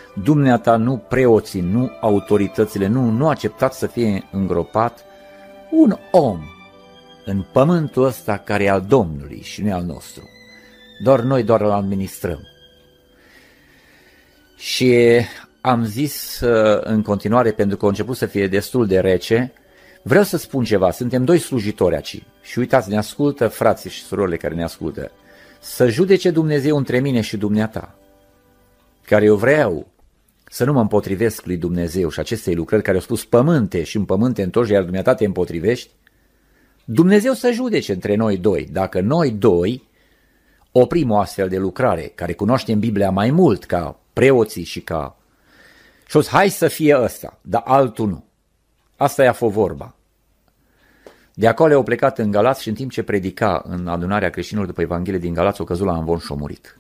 dumneata, nu preoții, nu autoritățile, nu acceptați să fie îngropat un om în pământul ăsta care e al Domnului și nu e al nostru. Noi doar îl administrăm. Și am zis în continuare, pentru că a început să fie destul de rece, vreau să spun ceva, suntem doi slujitori aici și uitați, ne ascultă frații și surorile care ne ascultă, să judece Dumnezeu între mine și dumneata, care eu vreau să nu mă împotrivesc lui Dumnezeu și acestei lucrări care au spus pământe și în pământe întorci, iar dumneata te împotrivești, Dumnezeu să judece între noi doi. Dacă noi doi oprim o astfel de lucrare, care cunoaștem Biblia mai mult ca preoții și ca... Și o să, hai să fie ăsta, dar altul nu. Asta i-a fost vorba. De acolo au plecat în Galați și în timp ce predica în adunarea creștinilor după Evanghelie din Galați, o căzut la amvon și a murit.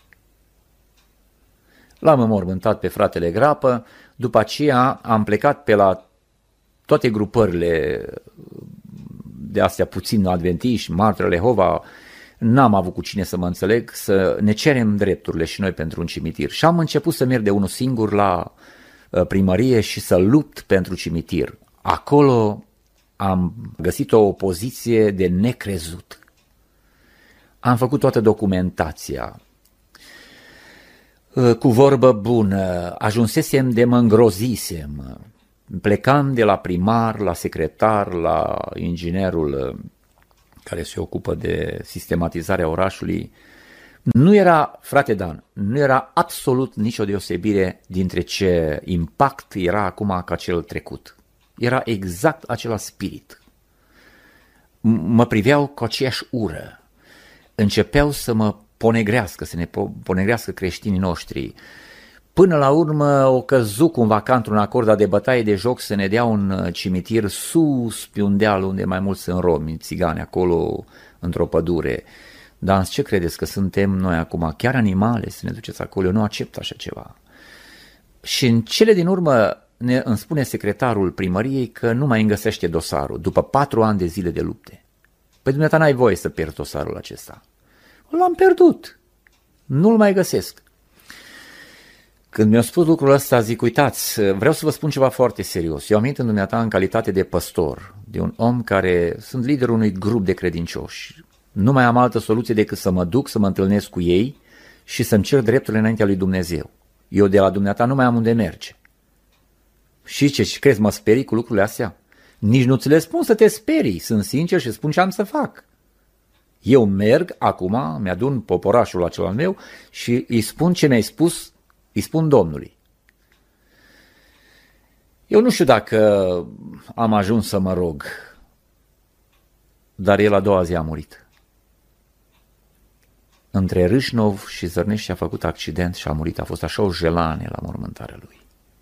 L-am înmormântat pe fratele Grapă, după aceea am plecat pe la toate grupările de astea puțin adventiști, Martirele Jehova, n-am avut cu cine să mă înțeleg, să ne cerem drepturile și noi pentru un cimitir. Și am început să merg de unul singur la primărie și să lupt pentru cimitir. Acolo am găsit o opoziție de necrezut. Am făcut toată documentația. Cu vorbă bună, ajunsesem de mă îngrozisem. Plecam de la primar, la secretar, la inginerul care se ocupă de sistematizarea orașului. Nu era, frate Dan, nu era absolut nicio deosebire dintre ce impact era acum ca cel trecut. Era exact același spirit. Mă priveau cu aceeași ură. Începeau să mă ponegrească, să ne ponegrească creștinii noștri. Până la urmă o căzut cumva ca într-un acord de bătaie de joc să ne dea un cimitir sus pe un deal unde mai mulți sunt romi, țigani, acolo într-o pădure. Dar ce credeți că suntem noi acum? Chiar animale să ne duceți acolo? Eu nu accept așa ceva. Și în cele din urmă îmi spune secretarul primăriei că nu mai îngăsește dosarul, după 4 ani de zile de lupte. Păi dumneata n-ai voie să pierzi dosarul acesta. L-am pierdut. Nu-l mai găsesc. Când mi-a spus lucrul ăsta, zic, uitați, vreau să vă spun ceva foarte serios. Eu am venit în dumneata în calitate de păstor, de un om care sunt liderul unui grup de credincioși. Nu mai am altă soluție decât să mă duc, să mă întâlnesc cu ei și să-mi cer drepturile înaintea lui Dumnezeu. Eu de la dumneata nu mai am unde merge. Și ce crezi, mă sperii cu lucrurile astea? Nici nu ți le spun să te sperii, sunt sincer și spun ce am să fac. Eu merg acum, mi-adun poporașul acela meu și îi spun ce mi-ai spus, îi spun Domnului. Eu nu știu dacă am ajuns să mă rog, dar el a doua zi a murit. Între Râșnov și Zărnești a făcut accident și a murit. A fost așa o jelane la mormântarea lui.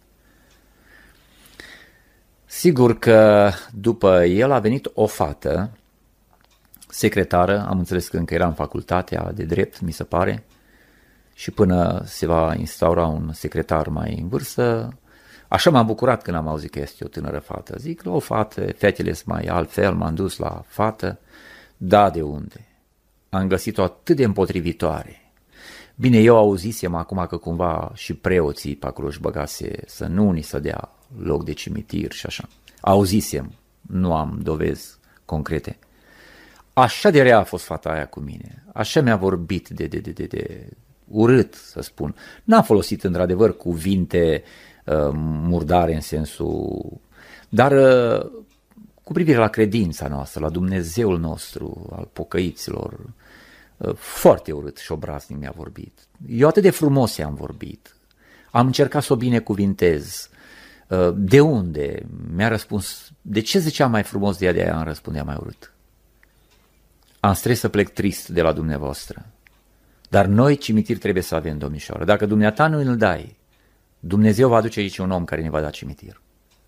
Sigur că după el a venit o fată, secretară, am înțeles că încă era în facultatea de drept, mi se pare, și până se va instaura un secretar mai în vârstă, așa m-am bucurat când am auzit că este o tânără fată. Zic, o fată, fetele sunt mai altfel, m-am dus la fată. Da, de unde? Am găsit-o atât de împotrivitoare. Bine, eu auzisem acum că cumva și preoții pe acolo își băgase să nu ni se dea loc de cimitir și așa. Auzisem, nu am dovezi concrete. Așa de rea a fost fata aia cu mine, așa mi-a vorbit de urât, să spun. N-am folosit într-adevăr cuvinte murdare în sensul, dar cu privire la credința noastră, la Dumnezeul nostru, al pocăiților, foarte urât și obraznic mi-a vorbit. Eu atât de frumos i-am vorbit, am încercat să o binecuvintez. De unde? Mi-a răspuns, de ce ziceam mai frumos de ea, de aia îmi răspundea mai urât. Am stres să plec trist de la dumneavoastră, dar noi cimitir trebuie să avem, domnișoară. Dacă dumneata nu îl dai, Dumnezeu va aduce aici un om care ne va da cimitir.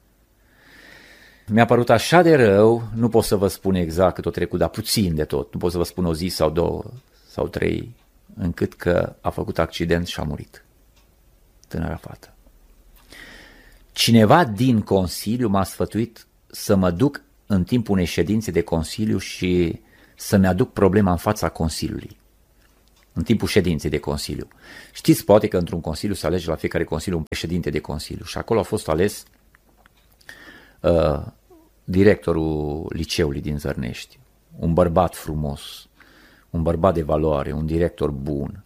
Mi-a părut așa de rău, nu pot să vă spun exact cât o trecut, dar puțin de tot, nu pot să vă spun o zi sau 2 sau 3, încât că a făcut accident și a murit tânăra fată. Cineva din Consiliu m-a sfătuit să mă duc în timpul unei ședințe de Consiliu și să-mi aduc problema în fața Consiliului. în timpul ședinței de Consiliu. Știți poate că într-un Consiliu se alege la fiecare Consiliu un președinte de Consiliu și acolo a fost ales directorul liceului din Zărnești, un bărbat frumos, un bărbat de valoare, un director bun,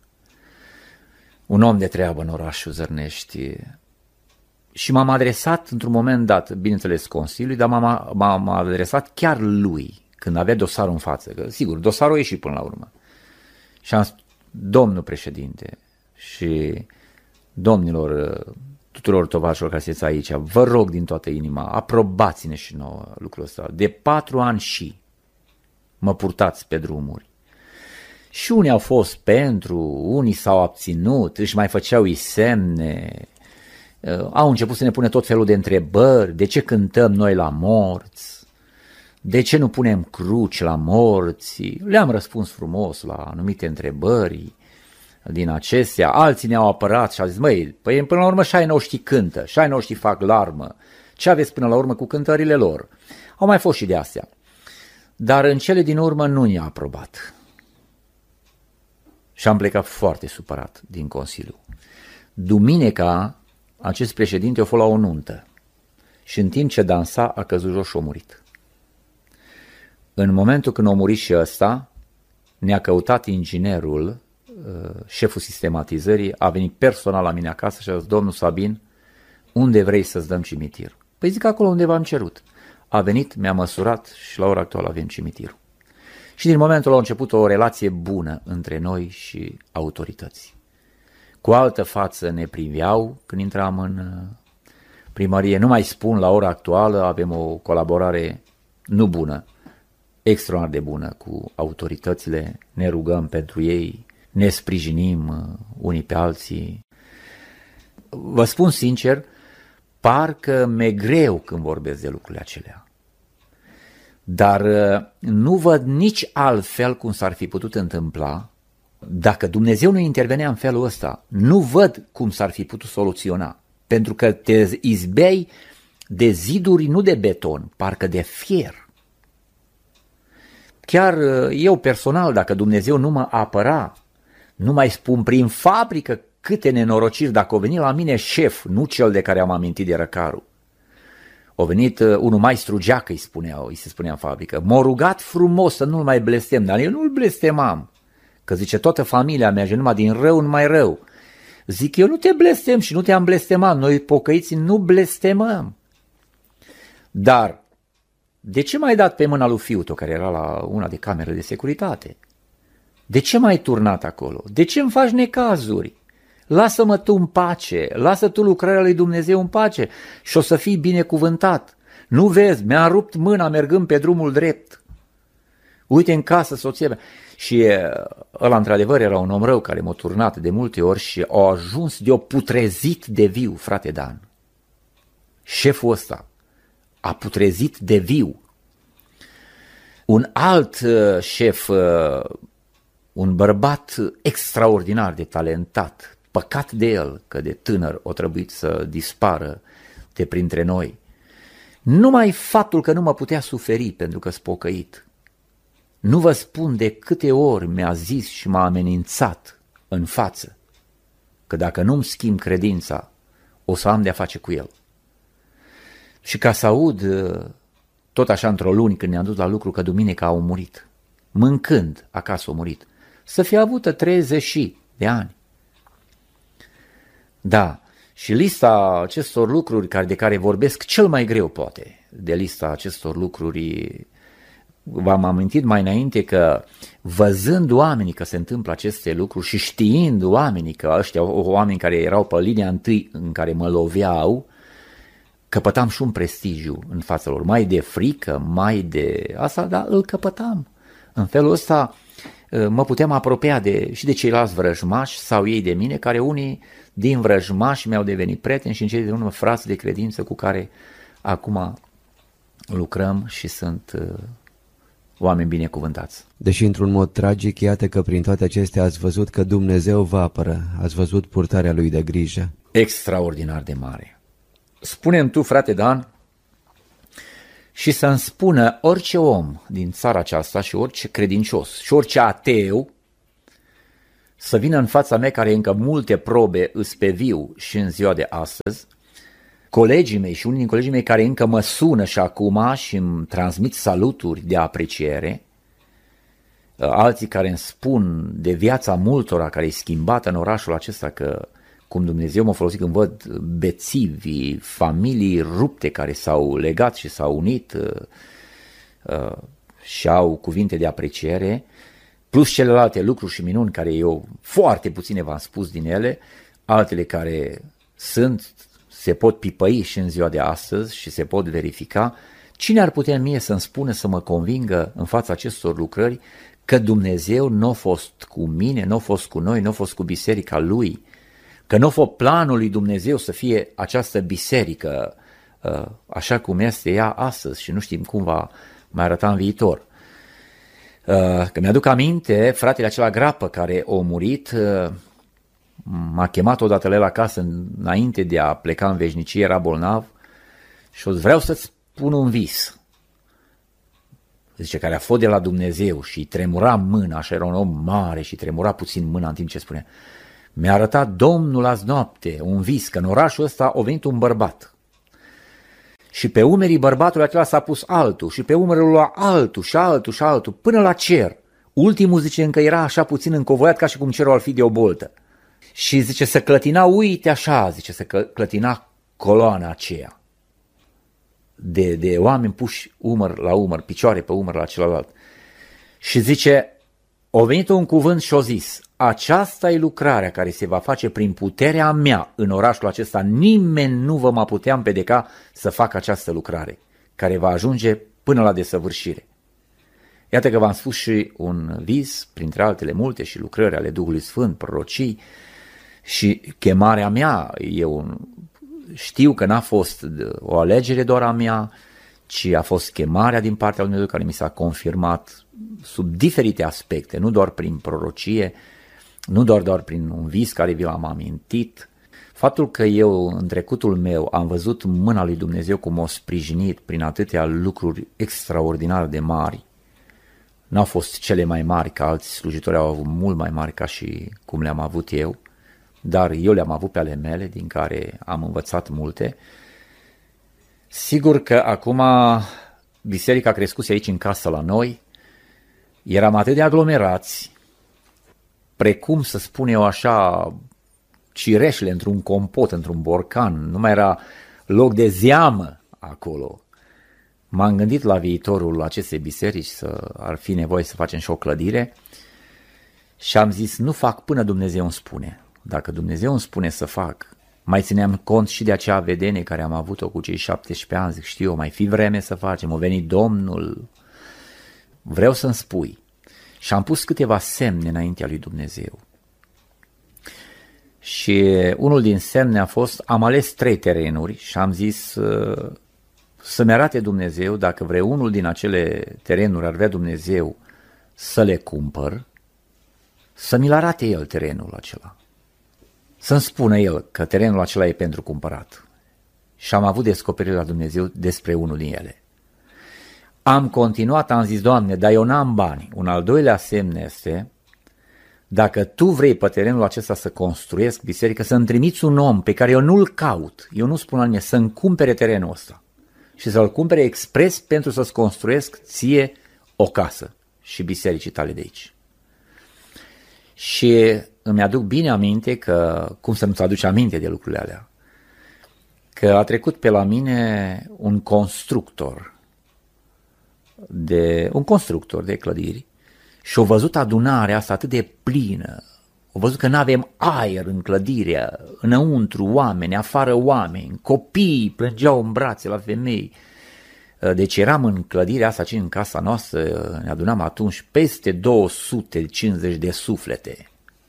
un om de treabă în orașul Zărnești. Și m-am adresat într-un moment dat, bineînțeles Consiliului, dar m-am adresat chiar lui, când avea dosarul în față, că sigur, dosarul a ieșit până la urmă. Și am spus, domnul președinte și domnilor, tuturor tovarășilor care sunteți aici, vă rog din toată inima, aprobați-ne și nouă lucrul ăsta. De 4 ani și mă purtați pe drumuri. Și unii au fost pentru, unii s-au abținut, își mai făceau semne, au început să ne pune tot felul de întrebări, de ce cântăm noi la morți, de ce nu punem cruci la morți. Le-am răspuns frumos la anumite întrebări din acestea, alții ne-au apărat și au zis, măi, păi până la urmă și ai noștri cântă, și ai noștri fac larmă, ce aveți până la urmă cu cântările lor? Au mai fost și de astea, dar în cele din urmă nu ne-a aprobat. Și am plecat foarte supărat din Consiliu. Duminica, acest președinte a fost la o nuntă și în timp ce dansa a căzut jos și a murit. În momentul când a murit și ăsta, ne-a căutat inginerul, șeful sistematizării, a venit personal la mine acasă și a zis, domnul Sabin, unde vrei să-ți dăm cimitir? Păi zic acolo unde v-am cerut. A venit, mi-a măsurat și la ora actuală avem cimitirul. Și din momentul ăla a început o relație bună între noi și autorități. Cu altă față ne priveau când intram în primărie. Nu mai spun, la ora actuală avem o colaborare nu bună, extraordinar de bună cu autoritățile, ne rugăm pentru ei, ne sprijinim unii pe alții. Vă spun sincer, parcă mi-e greu când vorbesc de lucrurile acelea. Dar nu văd nici altfel cum s-ar fi putut întâmpla dacă Dumnezeu nu intervenea în felul ăsta. Nu văd cum s-ar fi putut soluționa, pentru că te izbeai de ziduri nu de beton, parcă de fier. Chiar eu personal, dacă Dumnezeu nu mă apăra, nu mai spun prin fabrică câte nenorociri, dacă o venit la mine șef, nu cel de care am amintit de Răcaru. A venit unul maestru Geacă, îi se spunea în fabrică. M-a rugat frumos să nu-l mai blestem, dar eu nu-l blestemam. Că zice, toată familia merge numai din rău în mai rău. Zic, eu nu te blestem și nu te-am blestemat. Noi pocăiții nu blestemăm. Dar de ce m-ai dat pe mâna lui fiul tău, care era la una de camere de securitate? De ce m-ai turnat acolo? De ce îmi faci necazuri? Lasă-mă tu în pace, lasă tu lucrarea lui Dumnezeu în pace și o să fii binecuvântat. Nu vezi, mi-a rupt mâna mergând pe drumul drept. Uite în casă soția mea. Și ăla într-adevăr era un om rău care m-a turnat de multe ori și a ajuns de-o putrezit de viu, frate Dan. Șeful ăsta a putrezit de viu. Un alt șef, un bărbat extraordinar de talentat, păcat de el că de tânăr a trebuit să dispară de printre noi. Numai faptul că nu mă putea suferi pentru că-s pocăit. Nu vă spun de câte ori mi-a zis și m-a amenințat în față că dacă nu-mi schimb credința, o să am de-a face cu el. Și ca să aud tot așa într-o luni când ne-am dus la lucru că duminica au murit, mâncând acasă au murit, să fie avută 30 de ani. Da, și lista acestor lucruri de care vorbesc cel mai greu poate, de lista acestor lucruri, v-am amintit mai înainte că văzând oamenii că se întâmplă aceste lucruri și știind oamenii că ăștia oameni care erau pe linia întâi în care mă loveau, căpătam și un prestigiu în fața lor, mai de frică, mai de asta, dar îl căpătam. În felul ăsta mă puteam apropia și de ceilalți vrăjmași sau ei de mine, care unii din vrăjmași mi-au devenit prieteni și în cei din urmă frați de credință cu care acum lucrăm și sunt oameni binecuvântați. Deși într-un mod tragic, iată că prin toate acestea ați văzut că Dumnezeu vă apără, ați văzut purtarea Lui de grijă. Extraordinar de mare. Spune-mi tu, frate Dan, și să-mi spună orice om din țara aceasta și orice credincios și orice ateu să vină în fața mea, care încă multe probe îs pe viu și în ziua de astăzi, colegii mei și unii din colegii mei care încă mă sună și acum și îmi transmit saluturi de apreciere, alții care îmi spun de viața multora care e schimbată în orașul acesta, că cum Dumnezeu m-a folosit când văd bețivi, familii rupte care s-au legat și s-au unit și au cuvinte de apreciere, plus celelalte lucruri și minuni care eu foarte puține v-am spus din ele, altele care se pot pipăi și în ziua de astăzi și se pot verifica. Cine ar putea mie să-mi spună, să mă convingă în fața acestor lucrări că Dumnezeu nu a fost cu mine, nu a fost cu noi, nu a fost cu biserica Lui, că nu a fost planul lui Dumnezeu să fie această biserică așa cum este ea astăzi și nu știm cum va mai arăta în viitor. Că mi-aduc aminte, fratele acela Grapă care a murit, m-a chemat odată la el acasă înainte de a pleca în veșnicie, era bolnav și vreau să-ți spun un vis. Zice, care a fost de la Dumnezeu și tremura mâna, așa era un om mare și tremura puțin mâna în timp ce spunea. Mi-a arătat Domnul azi noapte un vis, că în orașul ăsta a venit un bărbat. Și pe umerii bărbatului acela s-a pus altul și pe umerul lui altul și altul și altul, până la cer. Ultimul, zice, încă era așa puțin încovoiat ca și cum cerul ar fi de o boltă. Și zice, să clătina, uite așa, zice, să clătina coloana aceea. De oameni puși umăr la umăr, picioare pe umăr la celălalt. Și zice, a venit un cuvânt și a zis, aceasta e lucrarea care se va face prin puterea mea în orașul acesta, nimeni nu vă mai putea împedeca să facă această lucrare, care va ajunge până la desăvârșire. Iată că v-am spus și un vis, printre altele multe și lucrări ale Duhului Sfânt, prorocii și chemarea mea, eu știu că n-a fost o alegere doar a mea, ci a fost chemarea din partea lui Dumnezeu care mi s-a confirmat sub diferite aspecte, nu doar prin prorocie, nu doar prin un vis care vi l-am amintit. Faptul că eu în trecutul meu am văzut mâna lui Dumnezeu cum m-a sprijinit prin atâtea lucruri extraordinar de mari, n-au fost cele mai mari, că alți slujitori au avut mult mai mari ca și cum le-am avut eu, dar eu le-am avut pe ale mele, din care am învățat multe. Sigur că acum biserica crescuse aici în casă la noi, eram atât de aglomerați, precum să spun eu așa, cireșele într-un compot, într-un borcan, nu mai era loc de zeamă acolo. M-am gândit la viitorul acestei biserici, ar fi nevoie să facem și o clădire și am zis, nu fac până Dumnezeu îmi spune. Dacă Dumnezeu îmi spune să fac, mai țineam cont și de acea vedenie care am avut-o cu cei 17 ani, zic, știu eu, mai fi vreme să facem, a venit Domnul, vreau să-mi spui. Și am pus câteva semne înaintea lui Dumnezeu. Și unul din semne a fost, am ales 3 terenuri și am zis să-mi arate Dumnezeu, dacă vreunul din acele terenuri ar vrea Dumnezeu să le cumpăr, să mi-l arate El terenul acela. Să-mi spună El că terenul acela e pentru cumpărat. Și am avut descoperire la Dumnezeu despre unul din ele. Am continuat, am zis, Doamne, dar eu n-am bani. Un al doilea semn este, dacă Tu vrei pe terenul acesta să construiesc biserică, să-mi trimiți un om pe care eu nu-l caut, eu nu spun la mine, să-mi cumpere terenul ăsta și să-l cumpere expres pentru să-ți construiesc ție o casă și bisericii tale de aici. Și îmi aduc bine aminte că, cum să nu-ți aduci aminte de lucrurile alea, că a trecut pe la mine un constructor de clădiri și au văzut adunarea asta atât de plină, au văzut că n-avem aer în clădire, înăuntru oameni, afară oameni, copii plângeau în brațe la femei. Deci eram în clădirea asta, în casa noastră, ne adunam atunci peste 250 de suflete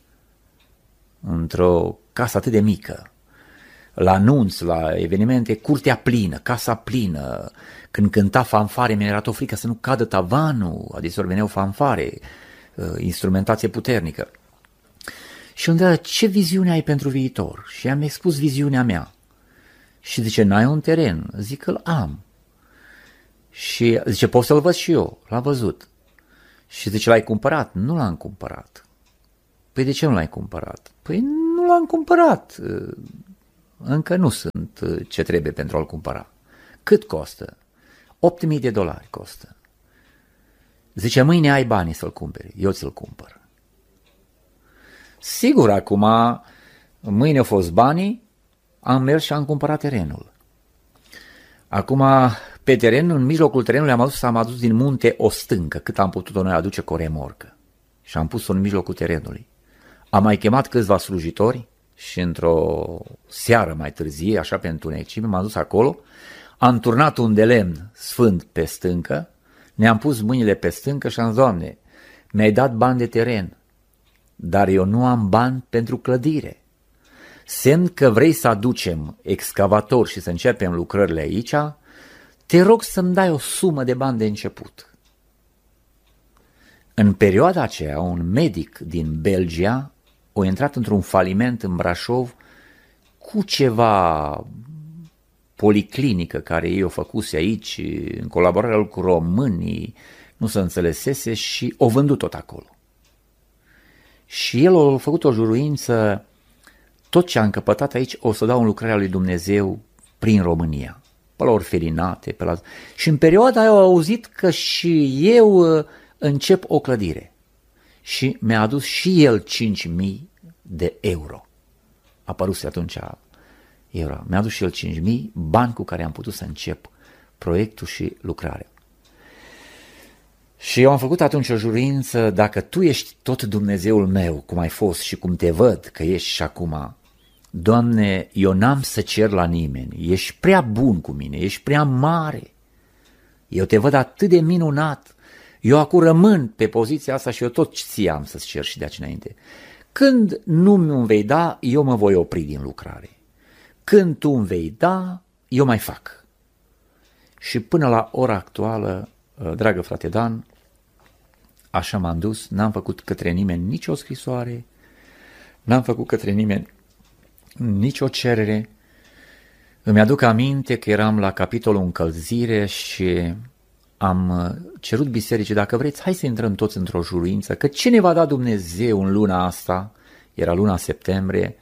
într-o casă atât de mică. La anunț, la evenimente, curtea plină, casa plină. Când cânta fanfare, mi-a era o frică să nu cadă tavanul, adeseori veneau fanfare, instrumentație puternică. Și îmi întreabă, ce viziune ai pentru viitor? Și am expus viziunea mea. Și zice, n-ai un teren? Zic că îl am. Și zice, pot să-l văd și eu. L-a văzut. Și zice, l-ai cumpărat? Nu l-am cumpărat. Păi de ce nu l-ai cumpărat? Păi nu l-am cumpărat. Încă nu sunt ce trebuie pentru a-l cumpăra. Cât costă? $8.000 costă. Zice, mâine ai banii să-l cumperi, eu ți-l cumpăr. Sigur, acum, mâine au fost banii, am mers și am cumpărat terenul. Acum, pe teren, în mijlocul terenului am adus din munte o stâncă, cât am putut-o noi aduce cu o remorcă. Și am pus-o în mijlocul terenului. Am mai chemat câțiva slujitori și într-o seară mai târzie, așa pe întunecime, m-am dus acolo, am turnat un de lemn sfânt pe stâncă, ne-am pus mâinile pe stâncă și am zis, Doamne, mi-ai dat bani de teren, dar eu nu am bani pentru clădire. Semn că vrei să aducem excavator și să începem lucrările aici, te rog să-mi dai o sumă de bani de început. În perioada aceea, un medic din Belgia a intrat într-un faliment în Brașov cu ceva policlinică care ei o făcuse aici, în colaborare cu românii, nu se înțelesese și o vândut tot acolo. Și el a făcut o juruință, tot ce a încăpătat aici o să dau în lucrarea lui Dumnezeu prin România, pe la orfelinate, pe la... Și în perioada aia au auzit că și eu încep o clădire. Și mi-a adus și el 5.000 de euro. A apăruse atunci euro. Mi-a adus și el 5.000, bani cu care am putut să încep proiectul și lucrarea. Și eu am făcut atunci o juruință, dacă tu ești tot Dumnezeul meu, cum ai fost și cum te văd că ești și acum, Doamne, eu n-am să cer la nimeni, ești prea bun cu mine, ești prea mare, eu te văd atât de minunat, eu acum rămân pe poziția asta și eu tot ție am să-ți cer și de aici înainte. Când nu mi-o vei da, eu mă voi opri din lucrare. Când tu îmi vei da, eu mai fac. Și până la ora actuală, dragă frate Dan, așa m-am dus, n-am făcut către nimeni nicio scrisoare, n-am făcut către nimeni nicio cerere. Îmi aduc aminte că eram la capitolul încălzire și am cerut bisericii, dacă vreți, hai să intrăm toți într-o juruință, că ce ne va da Dumnezeu în luna asta, era luna septembrie,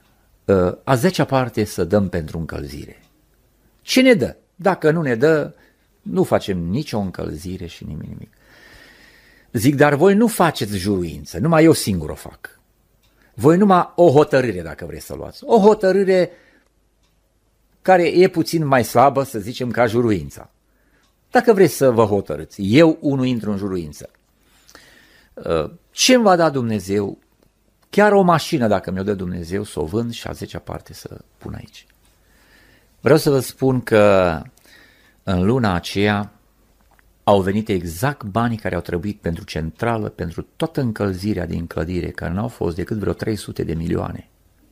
a 10-a parte să dăm pentru încălzire. Ce ne dă? Dacă nu ne dă, nu facem nicio încălzire și nimic. Zic, dar voi nu faceți juruință, numai eu singur o fac. Voi numai o hotărâre, dacă vreți să luați. O hotărâre care e puțin mai slabă, să zicem, ca juruința. Dacă vreți să vă hotărâți, eu unul intru în juruință. Ce îmi va da Dumnezeu? Chiar o mașină, dacă mi-o dă Dumnezeu, să o vând și a 10-a parte să pun aici. Vreau să vă spun că în luna aceea au venit exact banii care au trebuit pentru centrală, pentru toată încălzirea din clădire, care n-au fost decât vreo 300 de milioane.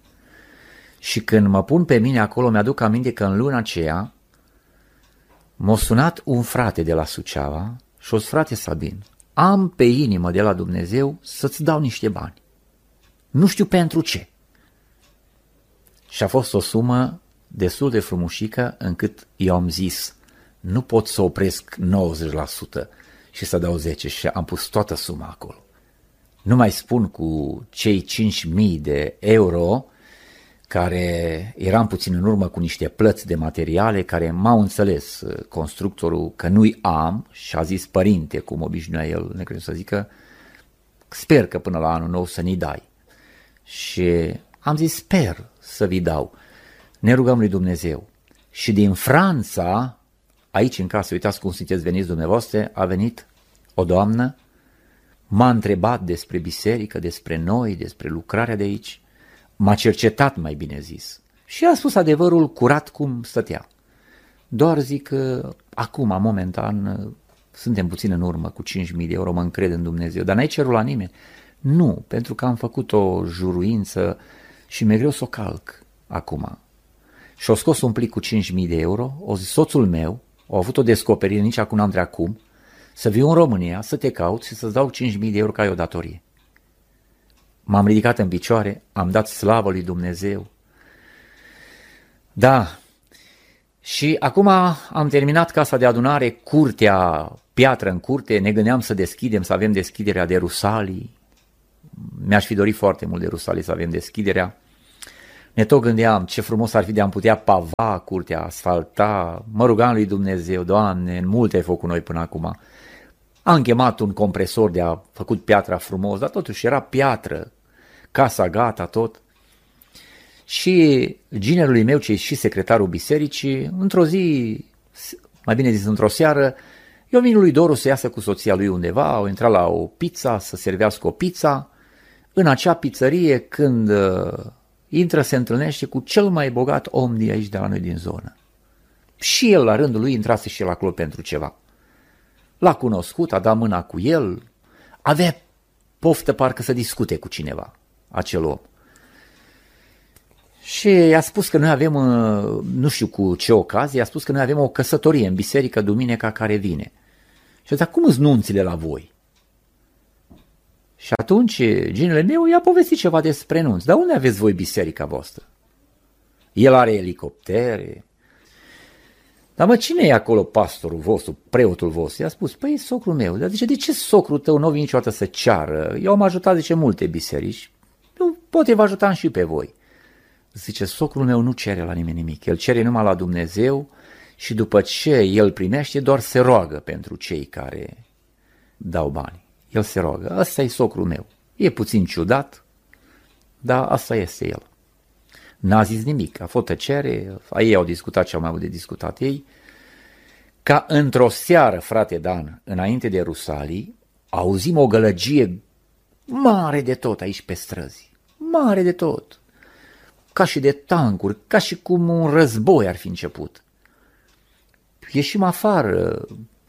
Și când mă pun pe mine acolo, mi-aduc aminte că în luna aceea m-a sunat un frate de la Suceava și o zis, frate Sabin, am pe inimă de la Dumnezeu să-ți dau niște bani. Nu știu pentru ce. Și a fost o sumă destul de frumușică încât eu am zis, nu pot să opresc 90% și să dau 10% și am pus toată suma acolo. Nu mai spun cu cei 5.000 de euro care eram puțin în urmă cu niște plăți de materiale care m-au înțeles constructorul că nu-i am și a zis, părinte, cum obișnuia el, ne cred să zică, sper că până la anul nou să ni dai. Și am zis, sper să vi dau. Ne rugăm lui Dumnezeu. Și din Franța, aici în casă, uitați cum sunteți veniți dumneavoastră, a venit o doamnă, m-a întrebat despre biserică, despre noi, despre lucrarea de aici, m-a cercetat, mai bine zis, și a spus adevărul curat cum stătea. Doar zic că acum, momentan, suntem puțin în urmă cu 5.000 de euro, mă încred în Dumnezeu, dar n-ai cerut la nimeni. Nu, pentru că am făcut o juruință și mi-e greu să o calc acum. Și o scos un plic cu 5.000 de euro, o zis, soțul meu, a avut o descoperire, nici acum n-am de acum, să viu în România, să te caut și să-ți dau 5.000 de euro ca o datorie. M-am ridicat în picioare, am dat slavă lui Dumnezeu. Da, și acum am terminat casa de adunare, curtea, piatră în curte, ne gândeam să deschidem, să avem deschiderea de rusalii. mi-aș fi dorit foarte mult de Rusalii să avem deschiderea. Ne tot gândeam ce frumos ar fi de a putea pava curtea, asfalta, mă rugam lui Dumnezeu, Doamne, în multe ai făcut noi până acum. Am chemat un compresor de a făcut piatra frumos, dar totuși era piatră, casa gata, tot. Și ginerului meu, ce e și secretarul bisericii, într-o zi, mai bine zis într-o seară, eu vin lui Doru să iasă cu soția lui undeva, au intrat la o pizza, să servească o pizza. În acea pizzărie, când intră, se întâlnește cu cel mai bogat om de aici, de la noi din zonă. Și el, la rândul lui, intrase și el acolo pentru ceva. L-a cunoscut, a dat mâna cu el, avea poftă parcă să discute cu cineva, acel om. Și i-a spus că noi avem, nu știu cu ce ocazie, i-a spus că noi avem o căsătorie în biserică duminica care vine. Și a zis, cum îți nunțile la voi? Și atunci ginele meu i-a povestit ceva despre nunți. Dar unde aveți voi biserica voastră? El are elicoptere. Dar mă, cine e acolo pastorul vostru, preotul vostru? I-a spus, păi e socrul meu. Dar zice, de ce socrul tău nu vine niciodată să ceară? Eu am ajutat, zice, multe biserici. Eu poate vă ajutam și pe voi. Zice, socrul meu nu cere la nimeni nimic. El cere numai la Dumnezeu și după ce el primește, doar se roagă pentru cei care dau bani. El se roagă. Ăsta e socrul meu. E puțin ciudat, dar asta este el. N-a zis nimic, a fost tăcere, ei au discutat ce au mai avut de discutat ei, ca într-o seară, frate Dan, înainte de Rusalii, auzim o gălăgie mare de tot aici pe străzi, mare de tot, ca și de tancuri, ca și cum un război ar fi început. Ieșim afară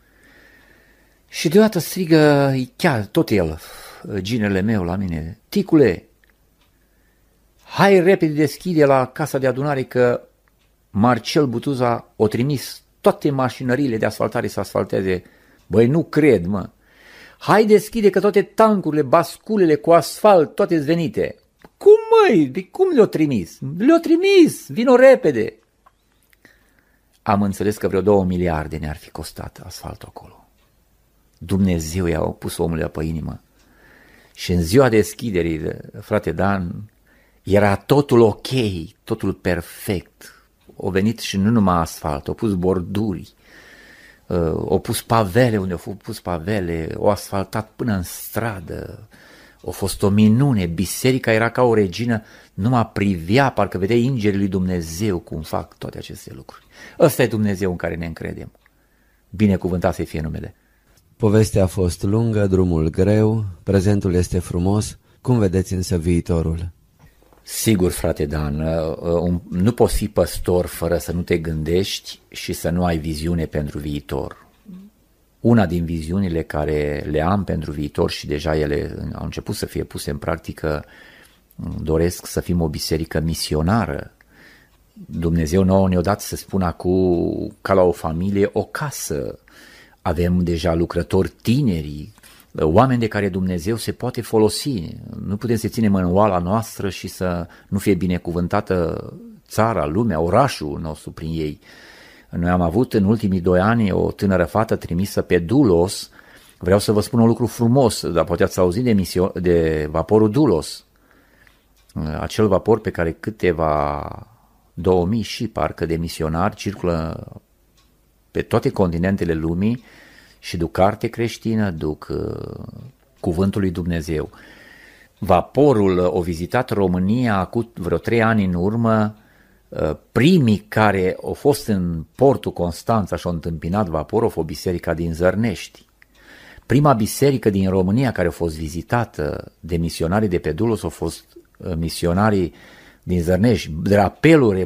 și deodată strigă chiar tot el, ginele meu la mine, ticule, hai repede deschide la casa de adunare că Marcel Butuza o trimis toate mașinările de asfaltare să asfalteze. Băi, nu cred, mă. Hai deschide că toate tancurile, basculele cu asfalt, toate zvenite. Cum, măi? Cum le-o trimis? Le-o trimis, vino repede. Am înțeles că vreo 2 miliarde ne-ar fi costat asfaltul acolo. Dumnezeu i-a pus omului pe inimă. Și în ziua deschiderii, frate Dan, era totul ok, totul perfect. Au venit și nu numai asfalt, au pus borduri, au pus pavele unde au pus pavele, au asfaltat până în stradă. A fost o minune, biserica era ca o regină, numai privea, parcă vedea îngerii lui Dumnezeu cum fac toate aceste lucruri. Ăsta e Dumnezeu în care ne încredem. Binecuvântat să fie numele. Povestea a fost lungă, drumul greu, prezentul este frumos. Cum vedeți însă viitorul? Sigur, frate Dan, nu poți fi păstor fără să nu te gândești și să nu ai viziune pentru viitor. Una din viziunile care le am pentru viitor și deja ele au început să fie puse în practică, doresc să fim o biserică misionară. Dumnezeu nouă ne-a dat, să spun acum, ca la o familie, o casă. Avem deja lucrători tineri, oameni de care Dumnezeu se poate folosi. Nu putem să ținem în oala noastră și să nu fie binecuvântată țara, lumea, orașul nostru prin ei. Noi am avut în ultimii 2 ani o tânără fată trimisă pe Dulos. Vreau să vă spun un lucru frumos, dar poate ați auzit de vaporul Dulos. Acel vapor pe care câteva 2000 și parcă de misionari circulă pe toate continentele lumii și duc carte creștină, duc cuvântul lui Dumnezeu. Vaporul a vizitat România acum vreo 3 ani în urmă. Primii care au fost în portul Constanța și au întâmpinat vaporul au fost biserica din Zărnești. Prima biserică din România care a fost vizitată de misionarii de pe Dulos au fost misionarii din Zărnești. Drapelul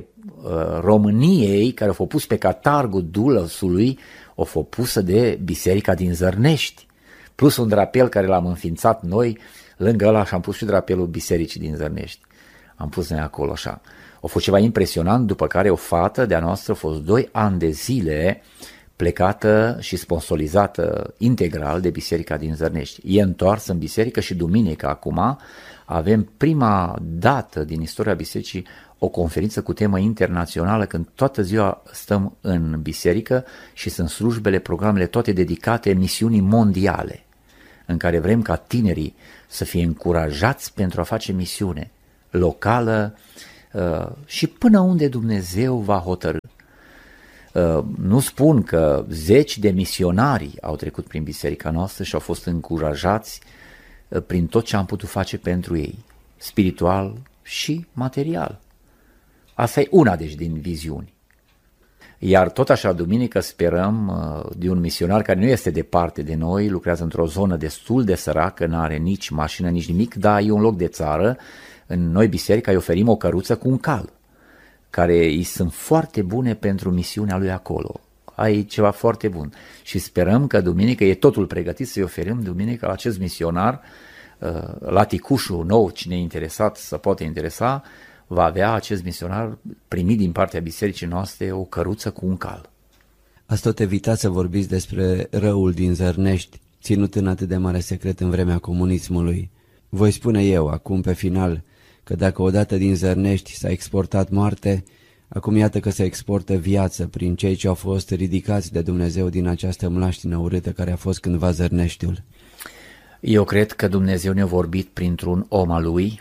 României care au fost pus pe catargul Dulosului au fost pusă de biserica din Zărnești. Plus un drapel care l-am înființat noi, lângă ăla și am pus și drapelul bisericii din Zărnești. Am pus noi acolo așa. A fost ceva impresionant, după care o fată de-a noastră a fost 2 ani de zile plecată și sponsorizată integral de biserica din Zărnești. E întoarsă în biserică și duminică acum avem prima dată din istoria bisericii o conferință cu temă internațională când toată ziua stăm în biserică și sunt slujbele, programele toate dedicate misiunii mondiale. în care vrem ca tinerii să fie încurajați pentru a face misiune locală și până unde Dumnezeu va hotărî. Nu spun că zeci de misionari au trecut prin biserica noastră și au fost încurajați prin tot ce am putut face pentru ei, spiritual și material. Asta e una deci din viziuni. Iar tot așa, duminică, sperăm de un misionar care nu este departe de noi, lucrează într-o zonă destul de săracă, nu are nici mașină, nici nimic, dar e un loc de țară. În noi biserica îi oferim o căruță cu un cal, care îi sunt foarte bune pentru misiunea lui acolo. Ai ceva foarte bun. Și sperăm că duminică e totul pregătit să-i oferim duminică la acest misionar, la ticușul nou, cine e interesat să poate interesa, va avea acest misionar primit din partea bisericii noastre o căruță cu un cal. Ați tot evitat să vorbiți despre răul din Zărnești, ținut în atât de mare secret în vremea comunismului. Voi spune eu, acum pe final, că dacă odată din Zărnești s-a exportat moarte, acum iată că se exportă viață prin cei ce au fost ridicați de Dumnezeu din această mlaștină urâtă care a fost cândva Zărneștiul. Eu cred că Dumnezeu ne-a vorbit printr-un om al lui,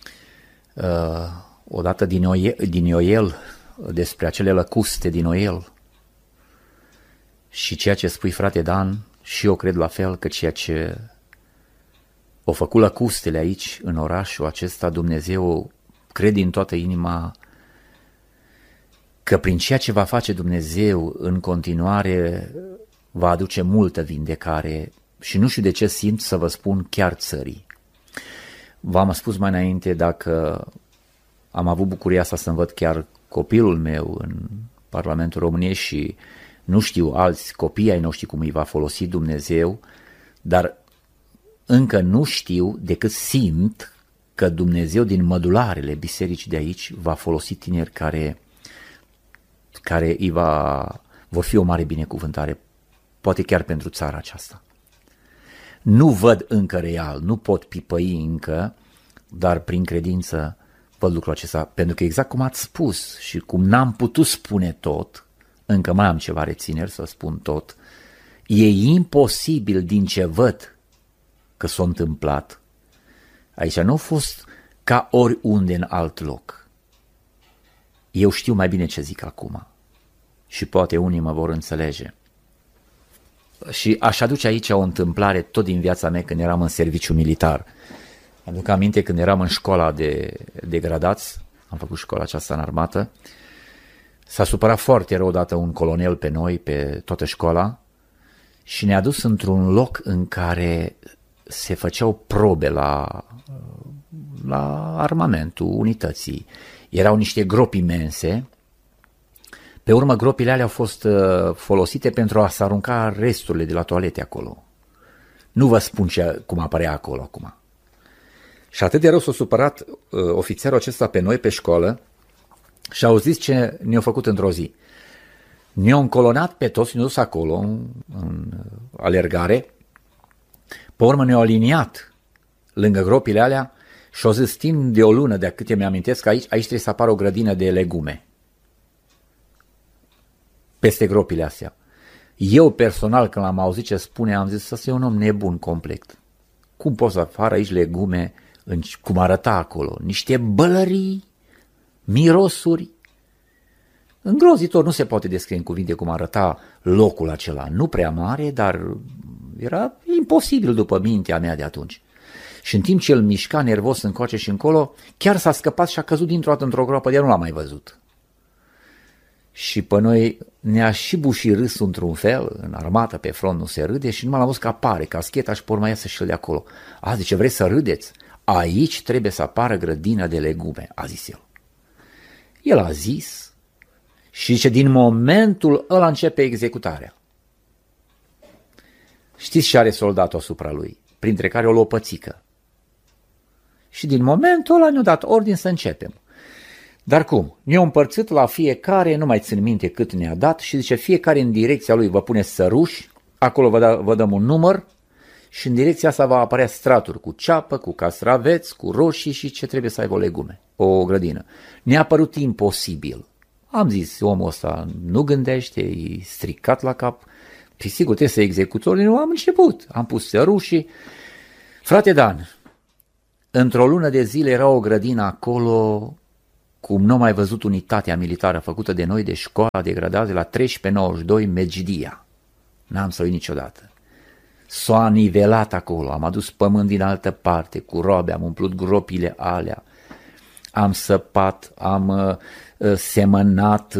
odată din Ioel, despre acele lăcuste din Ioel. Și ceea ce spui, frate Dan, și eu cred la fel, că ceea ce au făcut lăcustele aici, în orașul acesta, Dumnezeu, cred din toată inima că prin ceea ce va face Dumnezeu în continuare va aduce multă vindecare și nu știu de ce simt să vă spun chiar țării. V-am spus mai înainte, dacă am avut bucuria asta să-mi văd chiar copilul meu în Parlamentul României și nu știu alți copii ai noștri cum îi va folosi Dumnezeu, dar încă nu știu decât simt că Dumnezeu din mădularele bisericii de aici va folosi tineri care vor fi o mare binecuvântare, poate chiar pentru țara aceasta. Nu văd încă real, nu pot pipăi încă, dar prin credință văd lucrul acesta, pentru că exact cum ați spus și cum n-am putut spune tot, încă mai am ceva rețineri să spun tot, e imposibil din ce văd că s-a întâmplat. Aici nu a fost ca oriunde în alt loc. Eu știu mai bine ce zic acum și poate unii mă vor înțelege. Și aș aduce aici o întâmplare tot din viața mea când eram în serviciu militar. Aduc aminte când eram în școala de degradați, am făcut școala aceasta în armată, s-a supărat foarte rău odată un colonel pe noi, pe toată școala, și ne-a dus într-un loc în care se făceau probe la armamentul unității. Erau niște gropi imense. Pe urmă, gropile alea au fost folosite pentru a se arunca resturile de la toalete acolo. Nu vă spun cum apărea acolo acum. Și atât de rău s-a supărat ofițerul acesta pe noi, pe școală, și au zis ce ne-au făcut într-o zi. Ne-au încolonat pe toți, ne-au dus acolo, în alergare, pe urmă ne-au aliniat lângă gropile alea și au zis timp de o lună, de câte mi-amintesc, că aici trebuie să apară o grădină de legume peste gropile astea. Eu personal, când l-am auzit ce spune, am zis, ăsta e un om nebun complet. Cum poți să apară aici legume, cum arăta acolo? Niște bălării, mirosuri. Îngrozitor, nu se poate descrie în cuvinte cum arăta locul acela. Nu prea mare, dar era imposibil după mintea mea de atunci. Și în timp ce el mișca nervos încoace și încolo, chiar s-a scăpat și a căzut dintr-o dată într-o groapă, de nu l-am mai văzut. Și pe noi ne-a și bușit râsul într-un fel, în armată, pe front nu se râde și numai l-am văzut că apare cascheta și pe urmă iasă și el de acolo. A, zice, vreți să râdeți? Aici trebuie să apară grădina de legume, a zis el. El a zis și zice, din momentul ăla începe executarea. Știți ce are soldatul asupra lui? Printre care o lopățică. Și din momentul ăla ne-a dat ordin să începem. Dar cum? Ne-au împărțit la fiecare, nu mai țin minte cât ne-a dat și zice, fiecare în direcția lui vă pune săruși, acolo vă dăm un număr și în direcția asta va apărea straturi cu ceapă, cu castraveți, cu roșii și ce trebuie să aibă o legume, o grădină. Ne-a părut imposibil. Am zis, omul ăsta nu gândește, e stricat la cap, Păi sigur, trebuie să executorii, nu am început. Am pus rușii. Frate Dan, într-o lună de zile era o grădină acolo, cum nu am mai văzut unitatea militară făcută de noi, de școala de gradați, la 1392 Megidia. N-am să uit niciodată. S-a nivelat acolo, am adus pământ din altă parte, cu robe, am umplut gropile alea, am săpat, am semănat,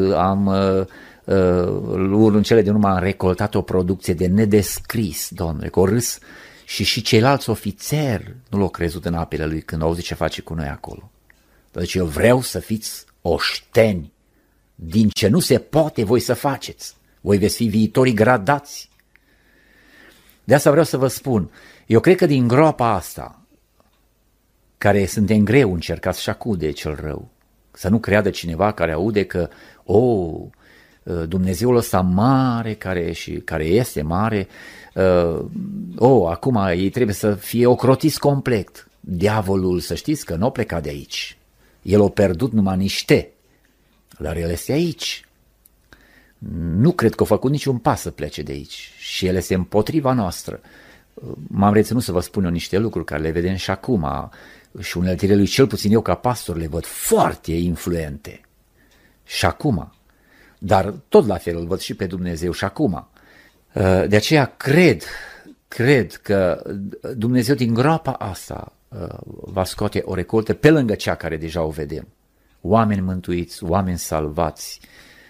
în cele din urmă am recoltat o producție de nedescris, domnule, cu o râs și ceilalți ofițeri nu l-au crezut în apele lui când au auzit ce face cu noi acolo. Deci eu vreau să fiți oșteni, din ce nu se poate voi să faceți, voi veți fi viitorii gradați. De asta vreau să vă spun, eu cred că din groapa asta, care suntem greu încercați și acude cel rău, să nu creadă cineva care aude că, Dumnezeul ăsta mare, care este mare, acum ei trebuie să fie ocrotiți complet. Diavolul, să știți că nu a plecat de aici. El a pierdut numai niște, dar el este aici. Nu cred că a făcut niciun pas să plece de aici și el este împotriva noastră. M-am reținut să vă spun eu niște lucruri care le vedem și acum și uneltile lui, cel puțin eu ca pastor, le văd foarte influente. Și acum. Dar tot la fel îl văd și pe Dumnezeu și acum. De aceea cred că Dumnezeu din groapa asta va scoate o recoltă pe lângă cea care deja o vedem. Oameni mântuiți, oameni salvați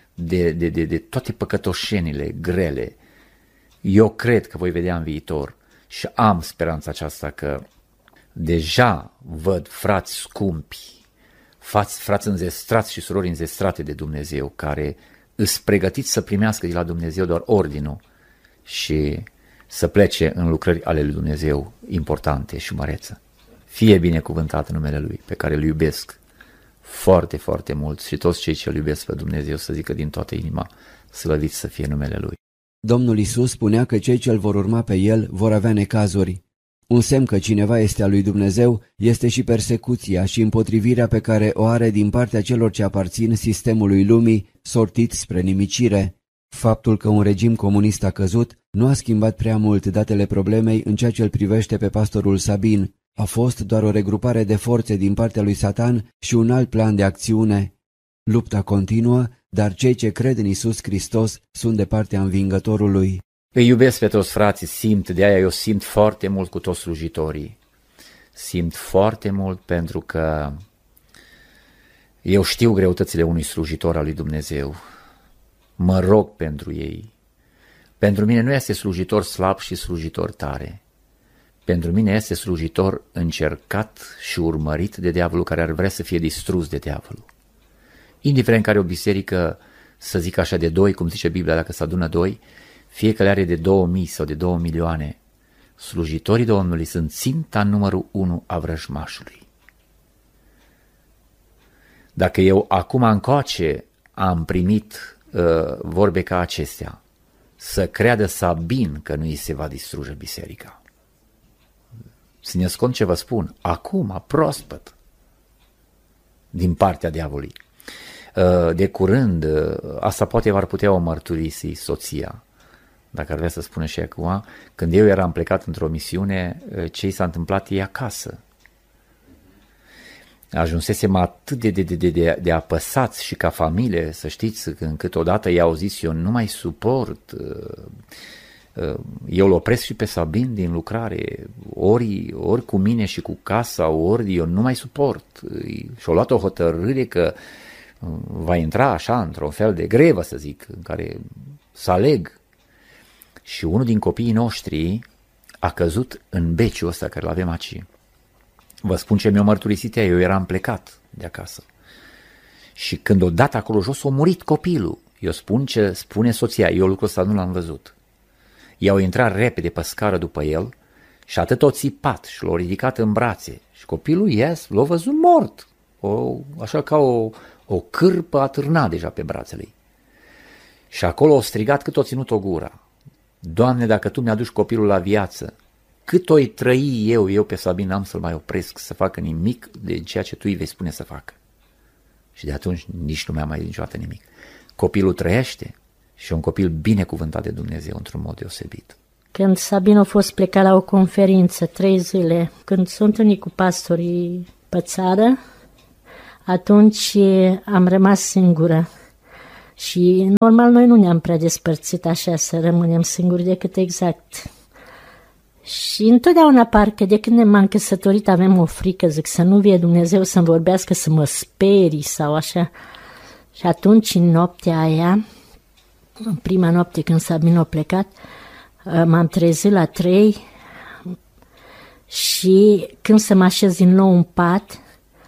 de toate păcătoșenile grele. Eu cred că voi vedea în viitor și am speranța aceasta că deja văd frați scumpi, frați înzestrați și surori înzestrate de Dumnezeu, care îs pregătiți să primească de la Dumnezeu doar ordinul și să plece în lucrări ale lui Dumnezeu importante și mărețe. Fie binecuvântat numele Lui, pe care îl iubesc foarte, foarte mult și toți cei ce îl iubesc pe Dumnezeu să zică din toată inima, slăvit să fie numele Lui. Domnul Iisus spunea că cei ce îl vor urma pe El vor avea necazuri. Un semn că cineva este al lui Dumnezeu este și persecuția și împotrivirea pe care o are din partea celor ce aparțin sistemului lumii, sortiți spre nimicire. Faptul că un regim comunist a căzut nu a schimbat prea mult datele problemei în ceea ce îl privește pe pastorul Sabin. A fost doar o regrupare de forțe din partea lui Satan și un alt plan de acțiune. Lupta continuă, dar cei ce cred în Iisus Hristos sunt de partea învingătorului. Îi iubesc pe toți frații, de aia eu simt foarte mult cu toți slujitorii. Simt foarte mult pentru că eu știu greutățile unui slujitor al lui Dumnezeu. Mă rog pentru ei. Pentru mine nu este slujitor slab și slujitor tare. Pentru mine este slujitor încercat și urmărit de diavolul, care ar vrea să fie distrus de diavolul. Indiferent care o biserică, să zic așa, de 2, cum zice Biblia, dacă se adună 2, fiecare are de 2000 sau de 2 milioane. Slujitorii Domnului sunt ținta numărul 1 a vrăjmașului. Dacă eu acum încoace am primit vorbe ca acestea, să creadă Sabin că nu îi se va distruge biserica. Țineți cont ce vă spun, acum, proaspăt, din partea diavolului. De curând, asta poate ar putea o mărturisi soția, dacă ar vrea să spună și acum, când eu eram plecat într-o misiune, ce i s-a întâmplat ei acasă. Ajunsesem atât de apăsați și ca familie, să știți, încât odată i-au zis, eu nu mai suport, eu îl opresc și pe Sabin din lucrare, ori cu mine și cu casa, ori eu nu mai suport. Și-au luat o hotărâre că va intra așa într-un fel de grevă, să zic, în care să aleg. Și unul din copiii noștri a căzut în beciul ăsta care l-avem aici. Vă spun ce mi-a mărturisit ea, eu eram plecat de acasă. Și când o dat acolo jos, a murit copilul. Eu spun ce spune soția, eu lucrul ăsta nu l-am văzut. I-au intrat repede pe scară după el și atât o țipat și l-au ridicat în brațe. Și copilul l-a văzut mort, așa ca o cârpă atârna deja pe brațele ei. Și acolo o strigat cât o ținut o gura. Doamne, dacă Tu mi-aduci copilul la viață, cât o-i trăi eu pe Sabin, n-am să-l mai opresc să facă nimic de ceea ce Tu îi vei spune să facă. Și de atunci nici nu mi-a mai niciodată nimic. Copilul trăiește și un copil binecuvântat de Dumnezeu într-un mod deosebit. Când Sabin a fost plecat la o conferință 3 zile, când s-a întâlnit cu pastorii pe țară, atunci am rămas singură. Și normal noi nu ne-am prea despărțit așa să rămânem singuri decât exact. Și întotdeauna parcă de când m-am căsătorit avem o frică, zic, să nu vie Dumnezeu să-mi vorbească, să mă sperii sau așa. Și atunci în noaptea aia, în prima noapte când Sabin a plecat, m-am trezit la 3 și când să mă așez din nou în pat,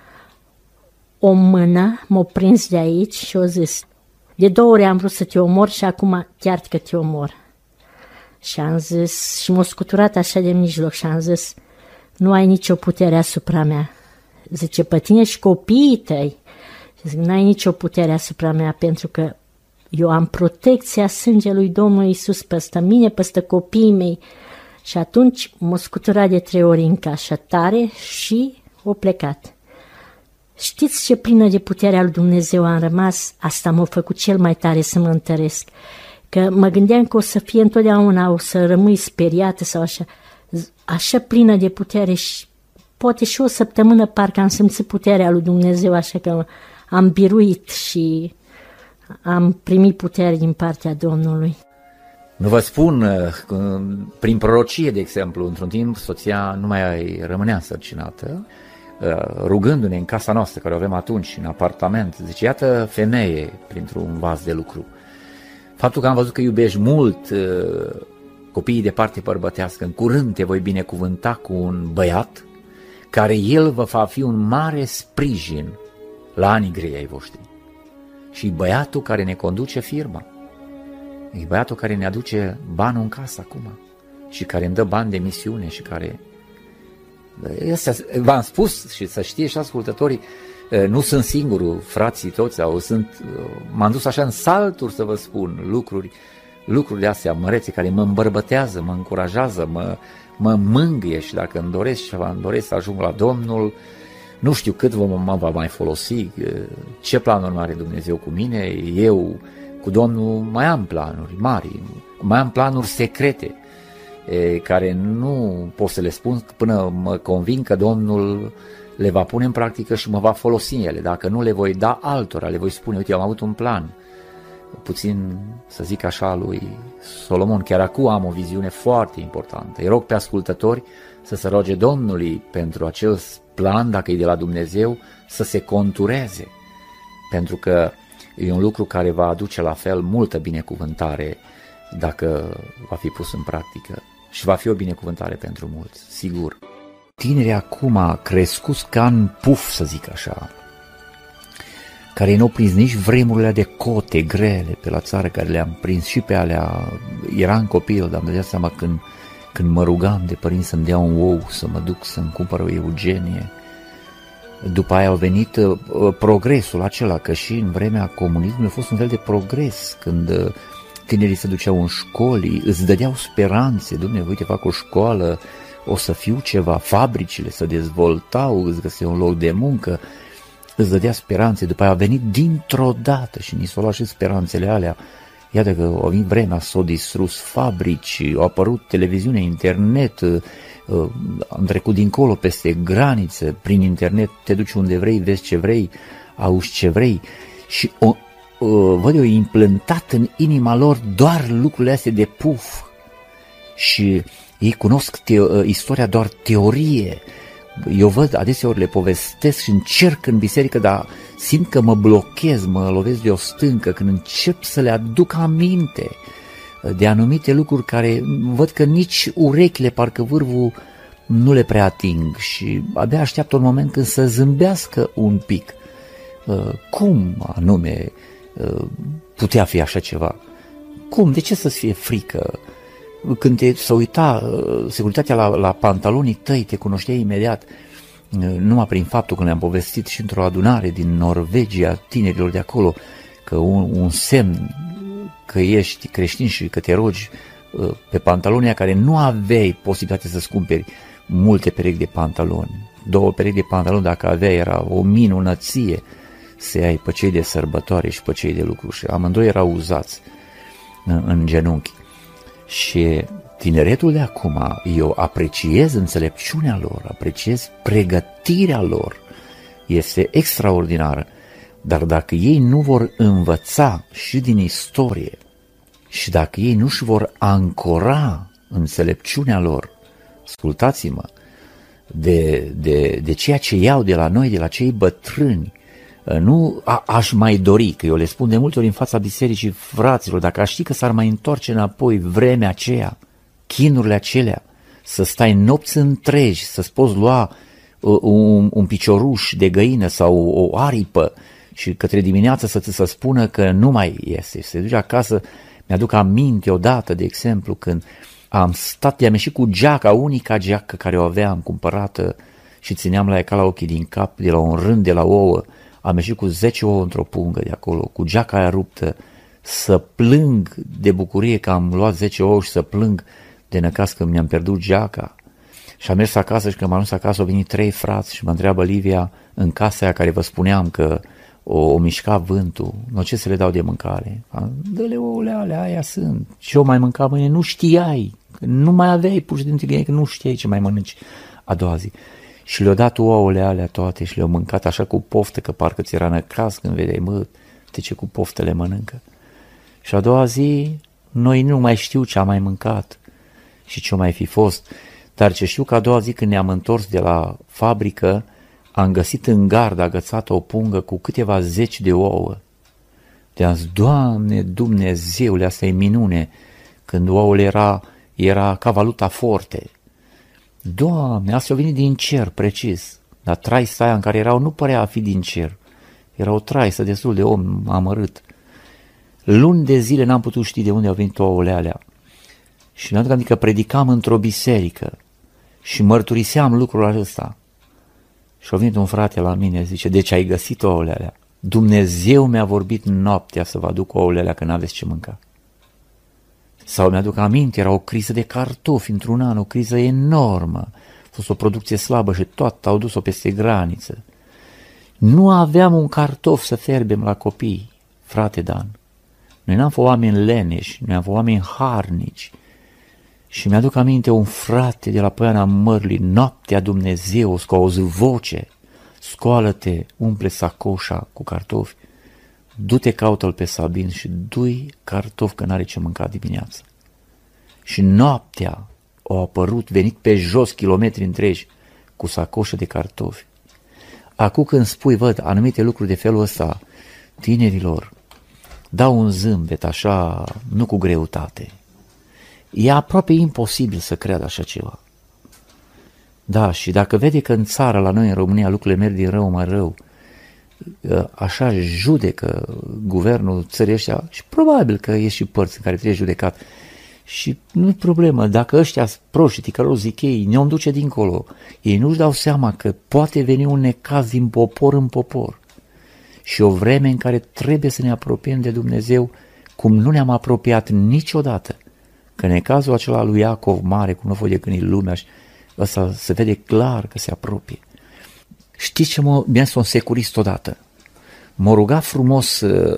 o mână m-a prins de aici și a zis: de 2 ori am vrut să te omor și acum chiar că te omor. Și am zis, și m-a scuturat așa de mijloc și am zis: nu ai nicio putere asupra mea. Zice, pe tine și copiii tăi. Zic, nu ai nicio putere asupra mea, pentru că eu am protecția sângelui Domnului Iisus peste mine, peste copiii mei. Și atunci m-a scuturat de 3 ori încă așa tare și a plecat. Știți ce plină de puterea lui Dumnezeu am rămas? Asta m-a făcut cel mai tare să mă întăresc. Că mă gândeam că o să fie întotdeauna, o să rămâi speriată sau așa. Așa plină de putere și poate și o săptămână parcă am simțit puterea lui Dumnezeu, așa că am biruit și am primit putere din partea Domnului. Nu vă spun, prin prorocie, de exemplu, într-un timp soția nu mai rămânea însărcinată, rugându-ne în casa noastră, care o avem atunci, în apartament, zice, iată femeie printr-un vas de lucru. Faptul că am văzut că iubești mult copiii de parte bărbătească, în curând te voi binecuvânta cu un băiat, care el va fi un mare sprijin la anii grei ai voștri. Și băiatul care ne conduce firma, e băiatul care ne aduce banul în casă acum și care îmi dă bani de misiune și care... Astea, v-am spus și să știe și ascultătorii, nu sunt singurul, frații toți m-am dus așa în salturi să vă spun lucruri de astea mărețe care mă îmbărbătează, mă încurajează, mă mângâie și dacă îmi doresc ceva, îmi doresc să ajung la Domnul, nu știu cât mă va mai folosi, ce planuri are Dumnezeu cu mine, eu cu Domnul mai am planuri mari, mai am planuri secrete, care nu pot să le spun până mă convin că Domnul le va pune în practică și mă va folosi în ele. Dacă nu, le voi da altora, le voi spune, uite, eu am avut un plan, puțin, să zic așa, lui Solomon, chiar acum am o viziune foarte importantă. Îi rog pe ascultători să se roage Domnului pentru acel plan, dacă e de la Dumnezeu, să se contureze, pentru că e un lucru care va aduce la fel multă binecuvântare dacă va fi pus în practică și va fi o binecuvântare pentru mulți, sigur. Tinerii acum crescuți ca în puf, să zic așa, care nu au prins nici vremurile de cote grele pe la țară, care le-am prins și pe alea, eram copil, dar îmi dădea seama când mă rugam de părinți să-mi dea un ou, să mă duc să-mi cumpăr o Eugenie. După aia a venit progresul acela, că și în vremea comunismului a fost un fel de progres, când tinerii se duceau în școli, îți dădeau speranțe, Dumnezeu, uite, fac o școală, o să fiu ceva, fabricile se dezvoltau, îți găseau un loc de muncă, îți dădea speranțe, după aia a venit dintr-o dată și ni s-au luat și speranțele alea. Iată că a venit vremea, s-au distrus fabrici, au apărut televiziune, internet, am trecut dincolo peste granițe, prin internet te duci unde vrei, vezi ce vrei, auzi ce vrei și văd eu implantat în inima lor doar lucrurile astea de puf și ei cunosc istoria doar teorie. Eu văd, adeseori le povestesc și încerc în biserică, dar simt că mă blochez, mă lovesc de o stâncă când încep să le aduc aminte de anumite lucruri care văd că nici urechile, parcă vârful, nu le prea ating și abia așteaptă un moment când să zâmbească un pic. Cum anume putea fi așa ceva? Cum? De ce să-ți fie frică? Când se uita securitatea la pantalonii tăi, te cunoștea imediat, numai prin faptul că ne-am povestit și într-o adunare din Norvegia, tinerilor de acolo, că un semn că ești creștin și că te rogi pe pantalonii care nu aveai posibilitatea să-ți cumperi multe perechi de pantaloni. 2 perechi de pantaloni, dacă aveai, era o minunăție să ai pe cei de sărbătoare și pe cei de lucru și amândoi erau uzați. în genunchi. Și tineretul de acum, eu apreciez înțelepciunea lor, apreciez pregătirea lor, este extraordinară. Dar dacă ei nu vor învăța și din istorie și dacă ei nu își vor ancora înțelepciunea lor, ascultați-mă, de ceea ce iau de la noi, de la cei bătrâni, nu aș mai dori, că eu le spun de multe ori în fața bisericii, fraților, dacă aș ști că s-ar mai întoarce înapoi vremea aceea, chinurile acelea, să stai nopți întregi, să-ți poți lua un picioruș de găină sau o aripă și către dimineață să ți se spună că nu mai iese. Se duce acasă, mi-aduc aminte odată, de exemplu, când am stat, i-am ieșit cu geaca, unica geacă care o aveam cumpărată și țineam la ea ca la ochii din cap, de la un rând de la ouă, am ieșit cu 10 ouă într-o pungă de acolo, cu geaca aia ruptă, să plâng de bucurie că am luat 10 ouă și să plâng de năcaz că mi-am pierdut geaca. Și am mers acasă și când m-am dus acasă au venit 3 frați și mă întreabă Livia, în casa aia care vă spuneam că o mișca vântul, nu ce să le dau de mâncare? Dă-le ouăle alea, aia sunt. Și eu mai mâncam mâine, nu știai, nu mai aveai pur și simplu, că nu știai ce mai mănânci a doua zi. Și le-au dat ouăle alea toate și le-au mâncat așa cu poftă, că parcă ți era năcaz când vedeai, mă, de ce cu poftă le mănâncă. Și a doua zi, noi nu mai știu ce am mai mâncat și ce mai fi fost, dar ce știu că a doua zi când ne-am întors de la fabrică, am găsit în gardă agățată o pungă cu câteva 10 de ouă. De-am zis, Doamne, Dumnezeule, asta e minune, când ouăle era ca valuta forte. Doamne, astea au venit din cer, precis, dar traista aia în care erau nu părea a fi din cer. Era o traistă destul de om amărât. Luni de zile n-am putut ști de unde au venit ouăle alea. Și mi-am adus că predicam într-o biserică și mărturiseam lucrul acesta. Și a venit un frate la mine, zice, deci ai găsit ouăle alea? Dumnezeu mi-a vorbit noaptea să vă aduc ouăle alea, că n-aveți ce mânca. Sau mi-aduc aminte, era o criză de cartofi într-un an, o criză enormă. A fost o producție slabă și toată au dus-o peste graniță. Nu aveam un cartof să fierbem la copii, frate Dan. Noi n-am fost oameni leneși, noi am fost oameni harnici. Și mi-aduc aminte un frate de la Poiana Mărului, noaptea Dumnezeu, scoți voce, scoală-te, umple sacoșa cu cartofi, du-te, caută-l pe Sabin și du-i cartofi că n-are ce mânca dimineața. Și noaptea au apărut, venit pe jos kilometri întregi cu sacoșă de cartofi. Acum când spui, văd, anumite lucruri de felul ăsta, tinerilor, dau un zâmbet așa, nu cu greutate. E aproape imposibil să creadă așa ceva. Da, și dacă vede că în țară, la noi în România, lucrurile merg din rău mai rău, așa judecă guvernul țării ăștia, și probabil că e și părți în care trebuie judecat. Și nu-i problemă, dacă ăștia proștii, că zic ei, ne-o duce dincolo, ei nu-și dau seama că poate veni un necaz din popor în popor. Și o vreme în care trebuie să ne apropiem de Dumnezeu cum nu ne-am apropiat niciodată. Că necazul acela lui Iacov mare, cum nu a fost de gândit lumea, și ăsta se vede clar că se apropie. Știți ce mi-a un securist odată? M-a rugat frumos,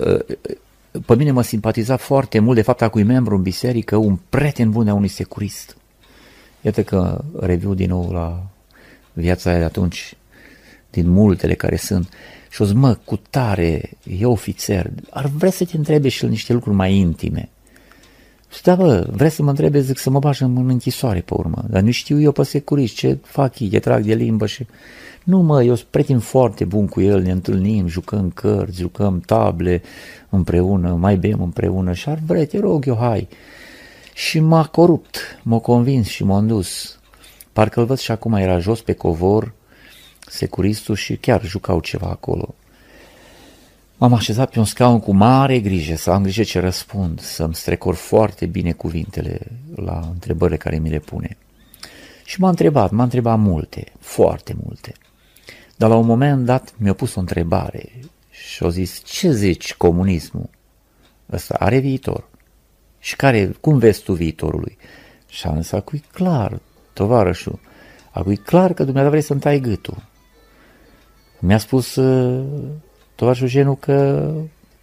pe mine mă simpatiza foarte mult, de fapt a cui membru în biserică, un prieten bun a unui securist. Iată că review din nou la viața aia de atunci, din multele care sunt. Și o zic, mă, cu tare, e ofițer, ar vrea să te întrebe și niște lucruri mai intime. Și da, bă, vrea să mă întrebe, zic, să mă bagi în închisoare pe urmă, dar nu știu eu pe securist, ce fac ei, te trag de limbă și... Nu, mă, eu sunt prieten foarte bun cu el, ne întâlnim, jucăm cărți, jucăm table împreună, mai bem împreună și ar vrea, te rog eu, hai. Și m-a corupt, m-a convins și m-a dus. Parcă îl văd și acum, era jos pe covor, securistul, și chiar jucau ceva acolo. M-am așezat pe un scaun cu mare grijă, să am grijă ce răspund, să-mi strecor foarte bine cuvintele la întrebările care mi le pune. Și m-a întrebat multe, foarte multe. Dar la un moment dat mi-a pus o întrebare și a zis, ce zici comunismul? Ăsta are viitor. Și cum vezi tu viitorul lui? Și am zis, acui clar, tovarășul, acui clar că dumneavoastră vrei să-mi tai gâtul. Mi-a spus tovarășul Genu că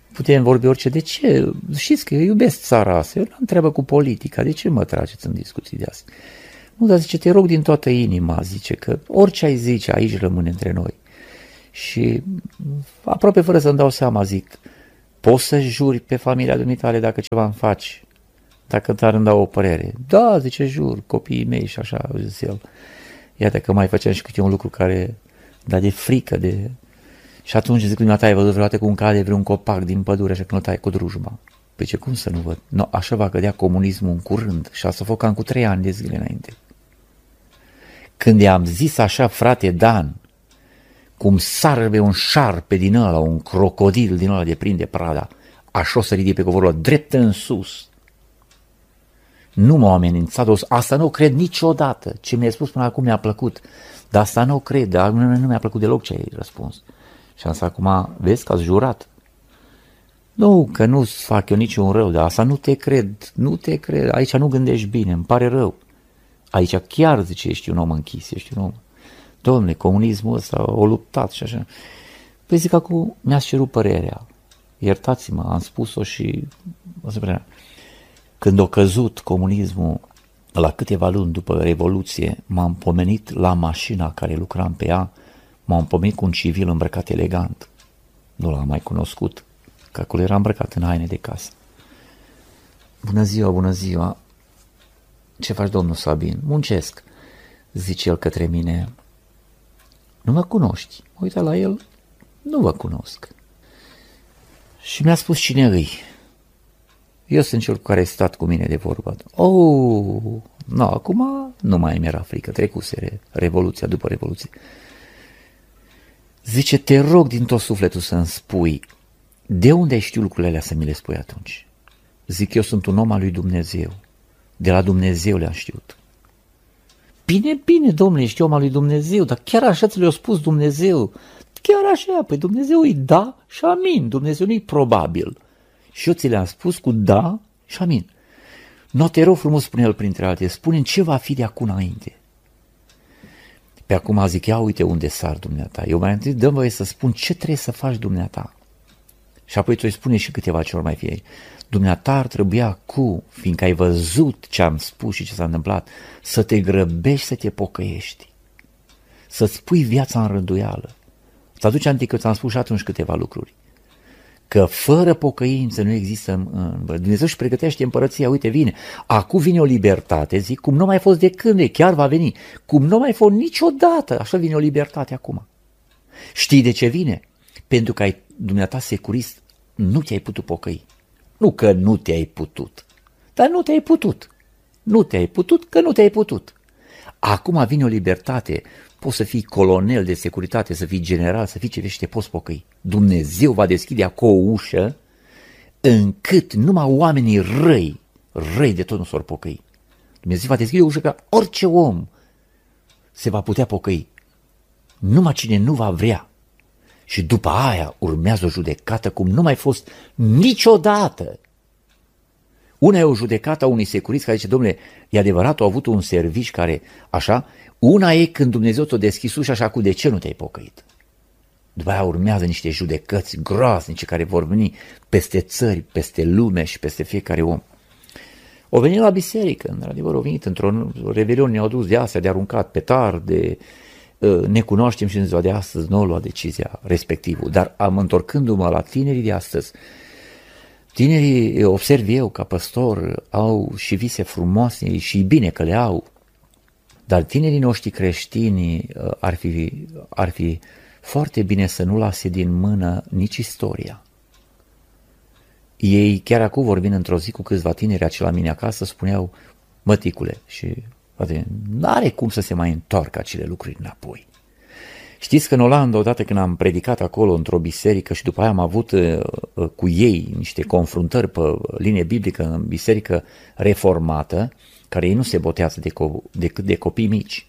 putem vorbi orice. De ce? Știți că eu iubesc țara asta, eu nu-mi treabă cu politica, de ce mă trageți în discuții de astea? Nu, dar zice, te rog din toată inima, zice, că orice ai zice, aici rămâne între noi. Și aproape fără să-mi dau seama, zic, poți să juri pe familia dumitale dacă ceva îmi faci, dacă ți-ar îmi dau o părere? Da, zice, jur, copiii mei și așa, zis el. Iată că mai făceam și câte un lucru care, dar de frică, de... Și atunci zic, dumneata, ai văzut vreodată cum cade vreun copac din pădure, așa că nu tai cu drujma. Păi ce, cum să nu văd? No, așa va cădea comunismul în curând și asta a fost cu 3 ani de zile înainte. Când i-am zis așa, frate Dan, cum sarbe un șarpe din ăla, un crocodil din ăla de prinde prada, așa o să ridice pe covorul drept în sus. Nu m-au amenințat, asta nu o cred niciodată. Ce mi-ai spus până acum mi-a plăcut, dar asta nu o cred, dar nu mi-a plăcut deloc ce ai răspuns. Și asta acum, vezi că ați jurat. Nu, că nu-ți fac eu niciun rău, dar asta nu te cred, aici nu gândești bine, îmi pare rău. Aici chiar, zice, ești un om închis, ești un om. Dom'le, comunismul ăsta o luptat și așa. Păi zic, acum mi-ați cerut părerea. Iertați-mă, am spus-o și... Când a căzut comunismul, la câteva luni după Revoluție, m-am pomenit la mașina care lucram pe ea, m-am pomenit cu un civil îmbrăcat elegant. Nu l-am mai cunoscut, că acolo era îmbrăcat în haine de casă. Bună ziua, bună ziua! Ce faci, domnul Sabin? Muncesc, zice el către mine. Nu mă cunoști? Uite la el, nu vă cunosc. Și mi-a spus cine îi. Eu sunt cel care a stat cu mine de vorbă. No, acum nu mai mi-era frică, trecuse Revoluția după Revoluție. Zice, te rog din tot sufletul să-mi spui, de unde ai știut lucrurile alea să mi le spui atunci? Zic, eu sunt un om al lui Dumnezeu, de la Dumnezeu le-am știut. Bine, domnule, ești om al lui Dumnezeu, dar chiar așa ți le-a spus Dumnezeu, chiar așa, păi Dumnezeu îi da și amin, Dumnezeu nu-i probabil. Și eu ți le-am spus cu da și amin. No, te rog frumos, spune el printre altele, spune-mi ce va fi de acum înainte. Pe acum zic, ia uite unde sar dumneata. Eu mai întâi dăm voie să spun ce trebuie să faci dumneata. Și apoi tu îi spune și câteva ce ori mai fie. Dumneata ar trebui acum, fiindcă ai văzut ce am spus și ce s-a întâmplat, să te grăbești să te pocăiești. Să-ți pui viața în rânduială. Să aduci aminte că ți-am spus și atunci câteva lucruri. Că fără pocăință nu există, Dumnezeu își pregătește împărăția, uite vine, acum vine o libertate, zic, cum nu mai fost de când, chiar va veni, cum nu mai fost niciodată, așa vine o libertate acum. Știi de ce vine? Pentru că ai, dumneata securist, nu te-ai putut pocăi. Nu că nu te-ai putut, dar nu te-ai putut. Nu te-ai putut că nu te-ai putut. Acum vine o libertate, poți să fii colonel de securitate, să fii general, să fii ce vrei și te poți pocăi. Dumnezeu va deschide acolo o ușă încât numai oamenii răi de tot nu s-or pocăi. Dumnezeu va deschide o ușă ca orice om se va putea pocăi. Numai cine nu va vrea. Și după aia urmează o judecată cum nu mai fost niciodată. Una e o judecată a unui securist care zice, domnule, e adevărat, au avut un serviciu care, așa, una e când Dumnezeu ți-o deschis ușa așa cu de ce nu te-ai pocăit. După aia urmează niște judecăți groaznice care vor veni peste țări, peste lume și peste fiecare om. O venit la biserică, într-adevăr, au venit într-o revelion, ne-au dus de astea, de aruncat petarde, ne cunoaștem și în ziua de astăzi nu au luat decizia respectivă. Dar întorcându-mă la tinerii de astăzi, tinerii, observ eu ca păstor, au și vise frumoase și bine că le au, dar tinerii noștri creștini ar fi foarte bine să nu lase din mână nici istoria. Ei chiar acum vorbind într-o zi cu câțiva tineri aici la mine acasă spuneau, măticule, și n-are cum să se mai întoarcă acele lucruri înapoi. Știți că în Olanda, odată când am predicat acolo într-o biserică și după aia am avut cu ei niște confruntări pe linie biblică în biserică reformată, care ei nu se botează decât de copii mici.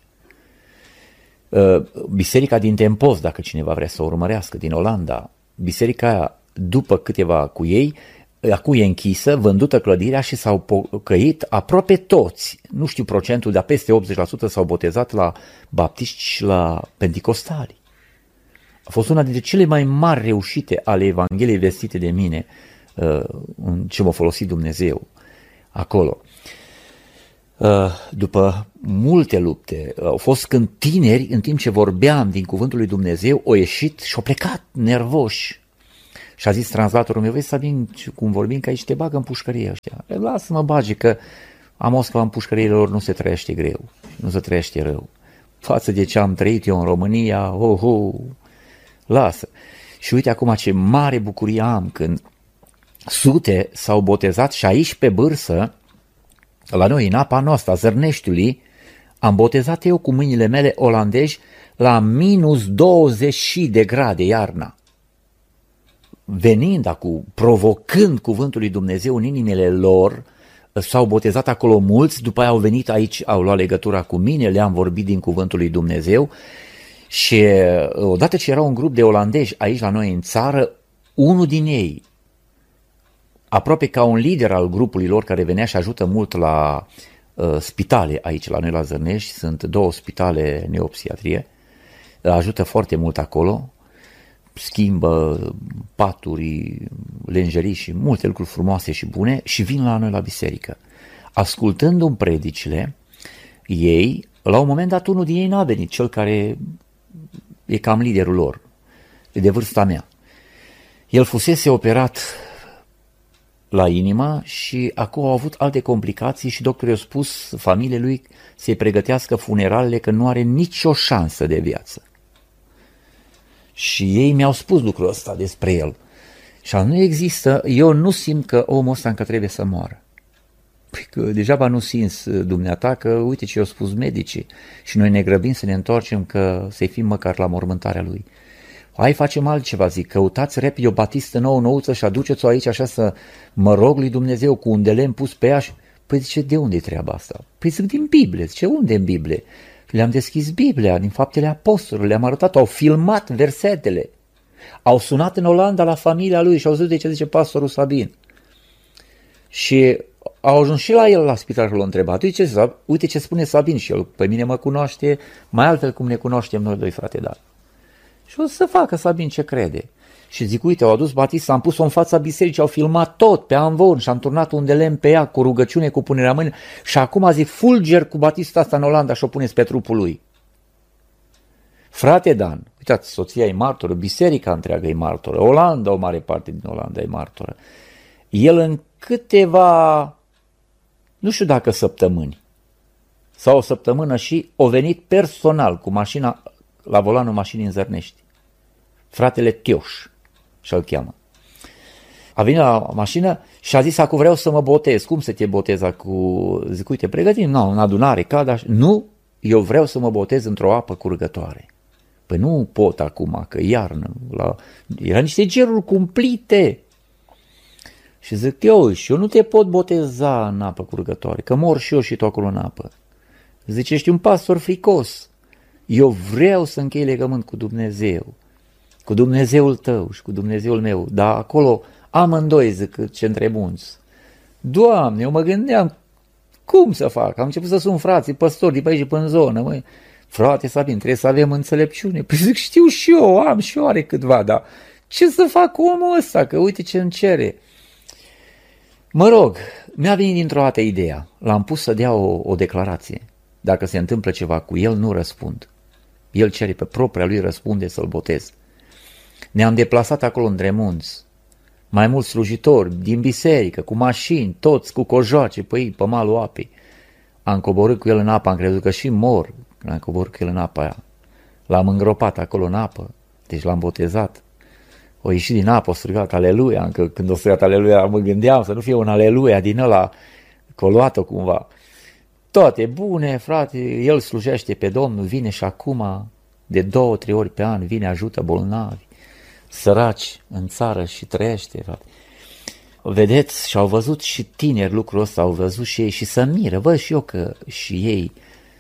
Biserica din Tempos, dacă cineva vrea să o urmărească, din Olanda, biserica aia, după câteva cu ei, acum e închisă, vândută clădirea și s-au pocăit aproape toți, nu știu procentul, dar peste 80% s-au botezat la baptiști și la penticostali. A fost una dintre cele mai mari reușite ale Evangheliei vestite de mine, în ce m-a folosit Dumnezeu acolo. După multe lupte, au fost când tineri, în timp ce vorbeam din cuvântul lui Dumnezeu, au ieșit și au plecat nervoși. Și a zis translatorul meu, vezi, Sabin, cum vorbim, că aici te bagă în pușcărie ăștia. Lasă-mă, bage, că am auzit că în pușcăriile lor nu se trăiește greu, nu se trăiește rău. Față de ce am trăit eu în România, lasă. Și uite acum ce mare bucurie am când sute s-au botezat și aici pe Bârsă, la noi, în apa noastră, a Zărneștiului, am botezat eu cu mâinile mele olandezi la minus 20 de grade iarna. Venind provocând cuvântul lui Dumnezeu în inimile lor, s-au botezat acolo mulți, după aia au venit aici, au luat legătura cu mine, le-am vorbit din cuvântul lui Dumnezeu și odată ce era un grup de olandezi aici la noi în țară, unul din ei, aproape ca un lider al grupului lor care venea și ajută mult la spitale aici la noi la Zărnești, sunt 2 spitale neopsiatrie, ajută foarte mult acolo, schimbă paturi, lenjerii și multe lucruri frumoase și bune și vin la noi la biserică. Ascultându-mi predicile, ei, la un moment dat unul din ei n-a venit, cel care e cam liderul lor, e de vârsta mea. El fusese operat la inimă și acum au avut alte complicații și doctorul i-a spus familiei lui să-i pregătească funeralele că nu are nicio șansă de viață. Și ei mi-au spus lucrul ăsta despre el. Și nu există, eu nu simt că omul ăsta încă trebuie să moară. Păi că degeaba nu simți dumneata că uite ce i-au spus medicii și noi ne grăbim să ne întoarcem că să-i fim măcar la mormântarea lui. Hai facem altceva, zic, căutați repede o batistă nouță și aduceți-o aici așa să mă rog lui Dumnezeu cu un de lemn pus pe ea și... Păi zice, de unde e treaba asta? Păi zic, din Biblie. Zice, unde în Biblie? Le-am deschis Biblia, din Faptele Apostolilor, le-am arătat, au filmat versetele. Au sunat în Olanda la familia lui și au zis de ce zice pastorul Sabin. Și au ajuns și la el la spital și l-au întrebat, uite ce spune Sabin și el, pe mine mă cunoaște mai altfel cum ne cunoaștem noi doi, frate, dar. Și o să facă Sabin ce crede. Și zic, uite, au adus batista, am pus-o în fața bisericii, au filmat tot pe amvon și am turnat un de lemn pe ea cu rugăciune, cu punerea mâinii și acum zic, fulger cu batista asta în Olanda și o puneți pe trupul lui. Frate Dan, uitați, soția e martoră, biserica întreagă e martoră, Olanda, o mare parte din Olanda e martoră. El în câteva, nu știu dacă săptămâni, sau o săptămână și o venit personal cu mașina, la volanul mașinii în Zărnești. Fratele Tioș și-l cheamă. A venit la mașină și a zis, acum vreau să mă botez. Cum să te botezi acum? Zic, uite, pregătim, în adunare, nu, eu vreau să mă botez într-o apă curgătoare. Păi nu pot acum, că iarnă. Era niște geruri cumplite. Și zic, eu nu te pot boteza în apă curgătoare, că mor și eu și tu acolo în apă. Zice, ești un pastor fricos. Eu vreau să închei legământ cu Dumnezeu, cu Dumnezeul tău și cu Dumnezeul meu, dar acolo amândoi, zic, ce întrebunți. Doamne, eu mă gândeam, cum să fac? Am început să sun frații, păstori de pe aici până în zonă, măi. Frate Sabin, trebuie să avem înțelepciune. Păi zic, știu și eu, am și eu are câtva, dar ce să fac cu omul ăsta? Că uite ce îmi cere. Mă rog, mi-a venit dintr-o dată ideea. L-am pus să dea o declarație. Dacă se întâmplă ceva cu el, nu răspund. El cere pe propria lui răspunde să-l botez. Ne-am deplasat acolo între munți. Mai mulți slujitori din biserică, cu mașini, toți cu cojoace pe malul apei. Am coborât cu el în apă, am crezut că și mor. Am coborât cu el în apa aia. L-am îngropat acolo în apă, deci l-am botezat. O ieșit din apă, o strigat aleluia, încă când o strigat aleluia mă gândeam să nu fie un aleluia din ăla coluat-o cumva. Toate bune, frate, el slujește pe Domnul, vine și acum de 2-3 ori pe an, vine, ajută bolnavi, săraci în țară și trăiește, frate. Vedeți, și-au văzut și tineri lucrul ăsta, au văzut și ei și se miră, văd și eu că și ei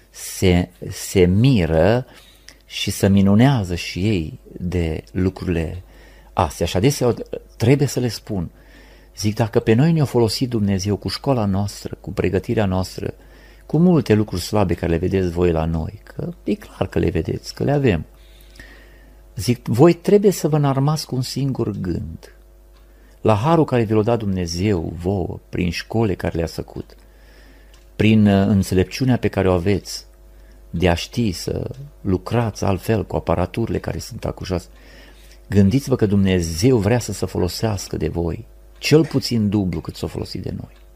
se miră și se minunează și ei de lucrurile astea. Și adesea trebuie să le spun, zic, dacă pe noi ne-a folosit Dumnezeu cu școala noastră, cu pregătirea noastră, cu multe lucruri slabe care le vedeți voi la noi, că e clar că le vedeți, că le avem. Zic, voi trebuie să vă înarmați cu un singur gând. La harul care vi l-a dat Dumnezeu vouă, prin școle care le-ați făcut, prin înțelepciunea pe care o aveți de a ști să lucrați altfel cu aparaturile care sunt acușați, gândiți-vă că Dumnezeu vrea să se folosească de voi, cel puțin dublu cât s-a folosit de noi.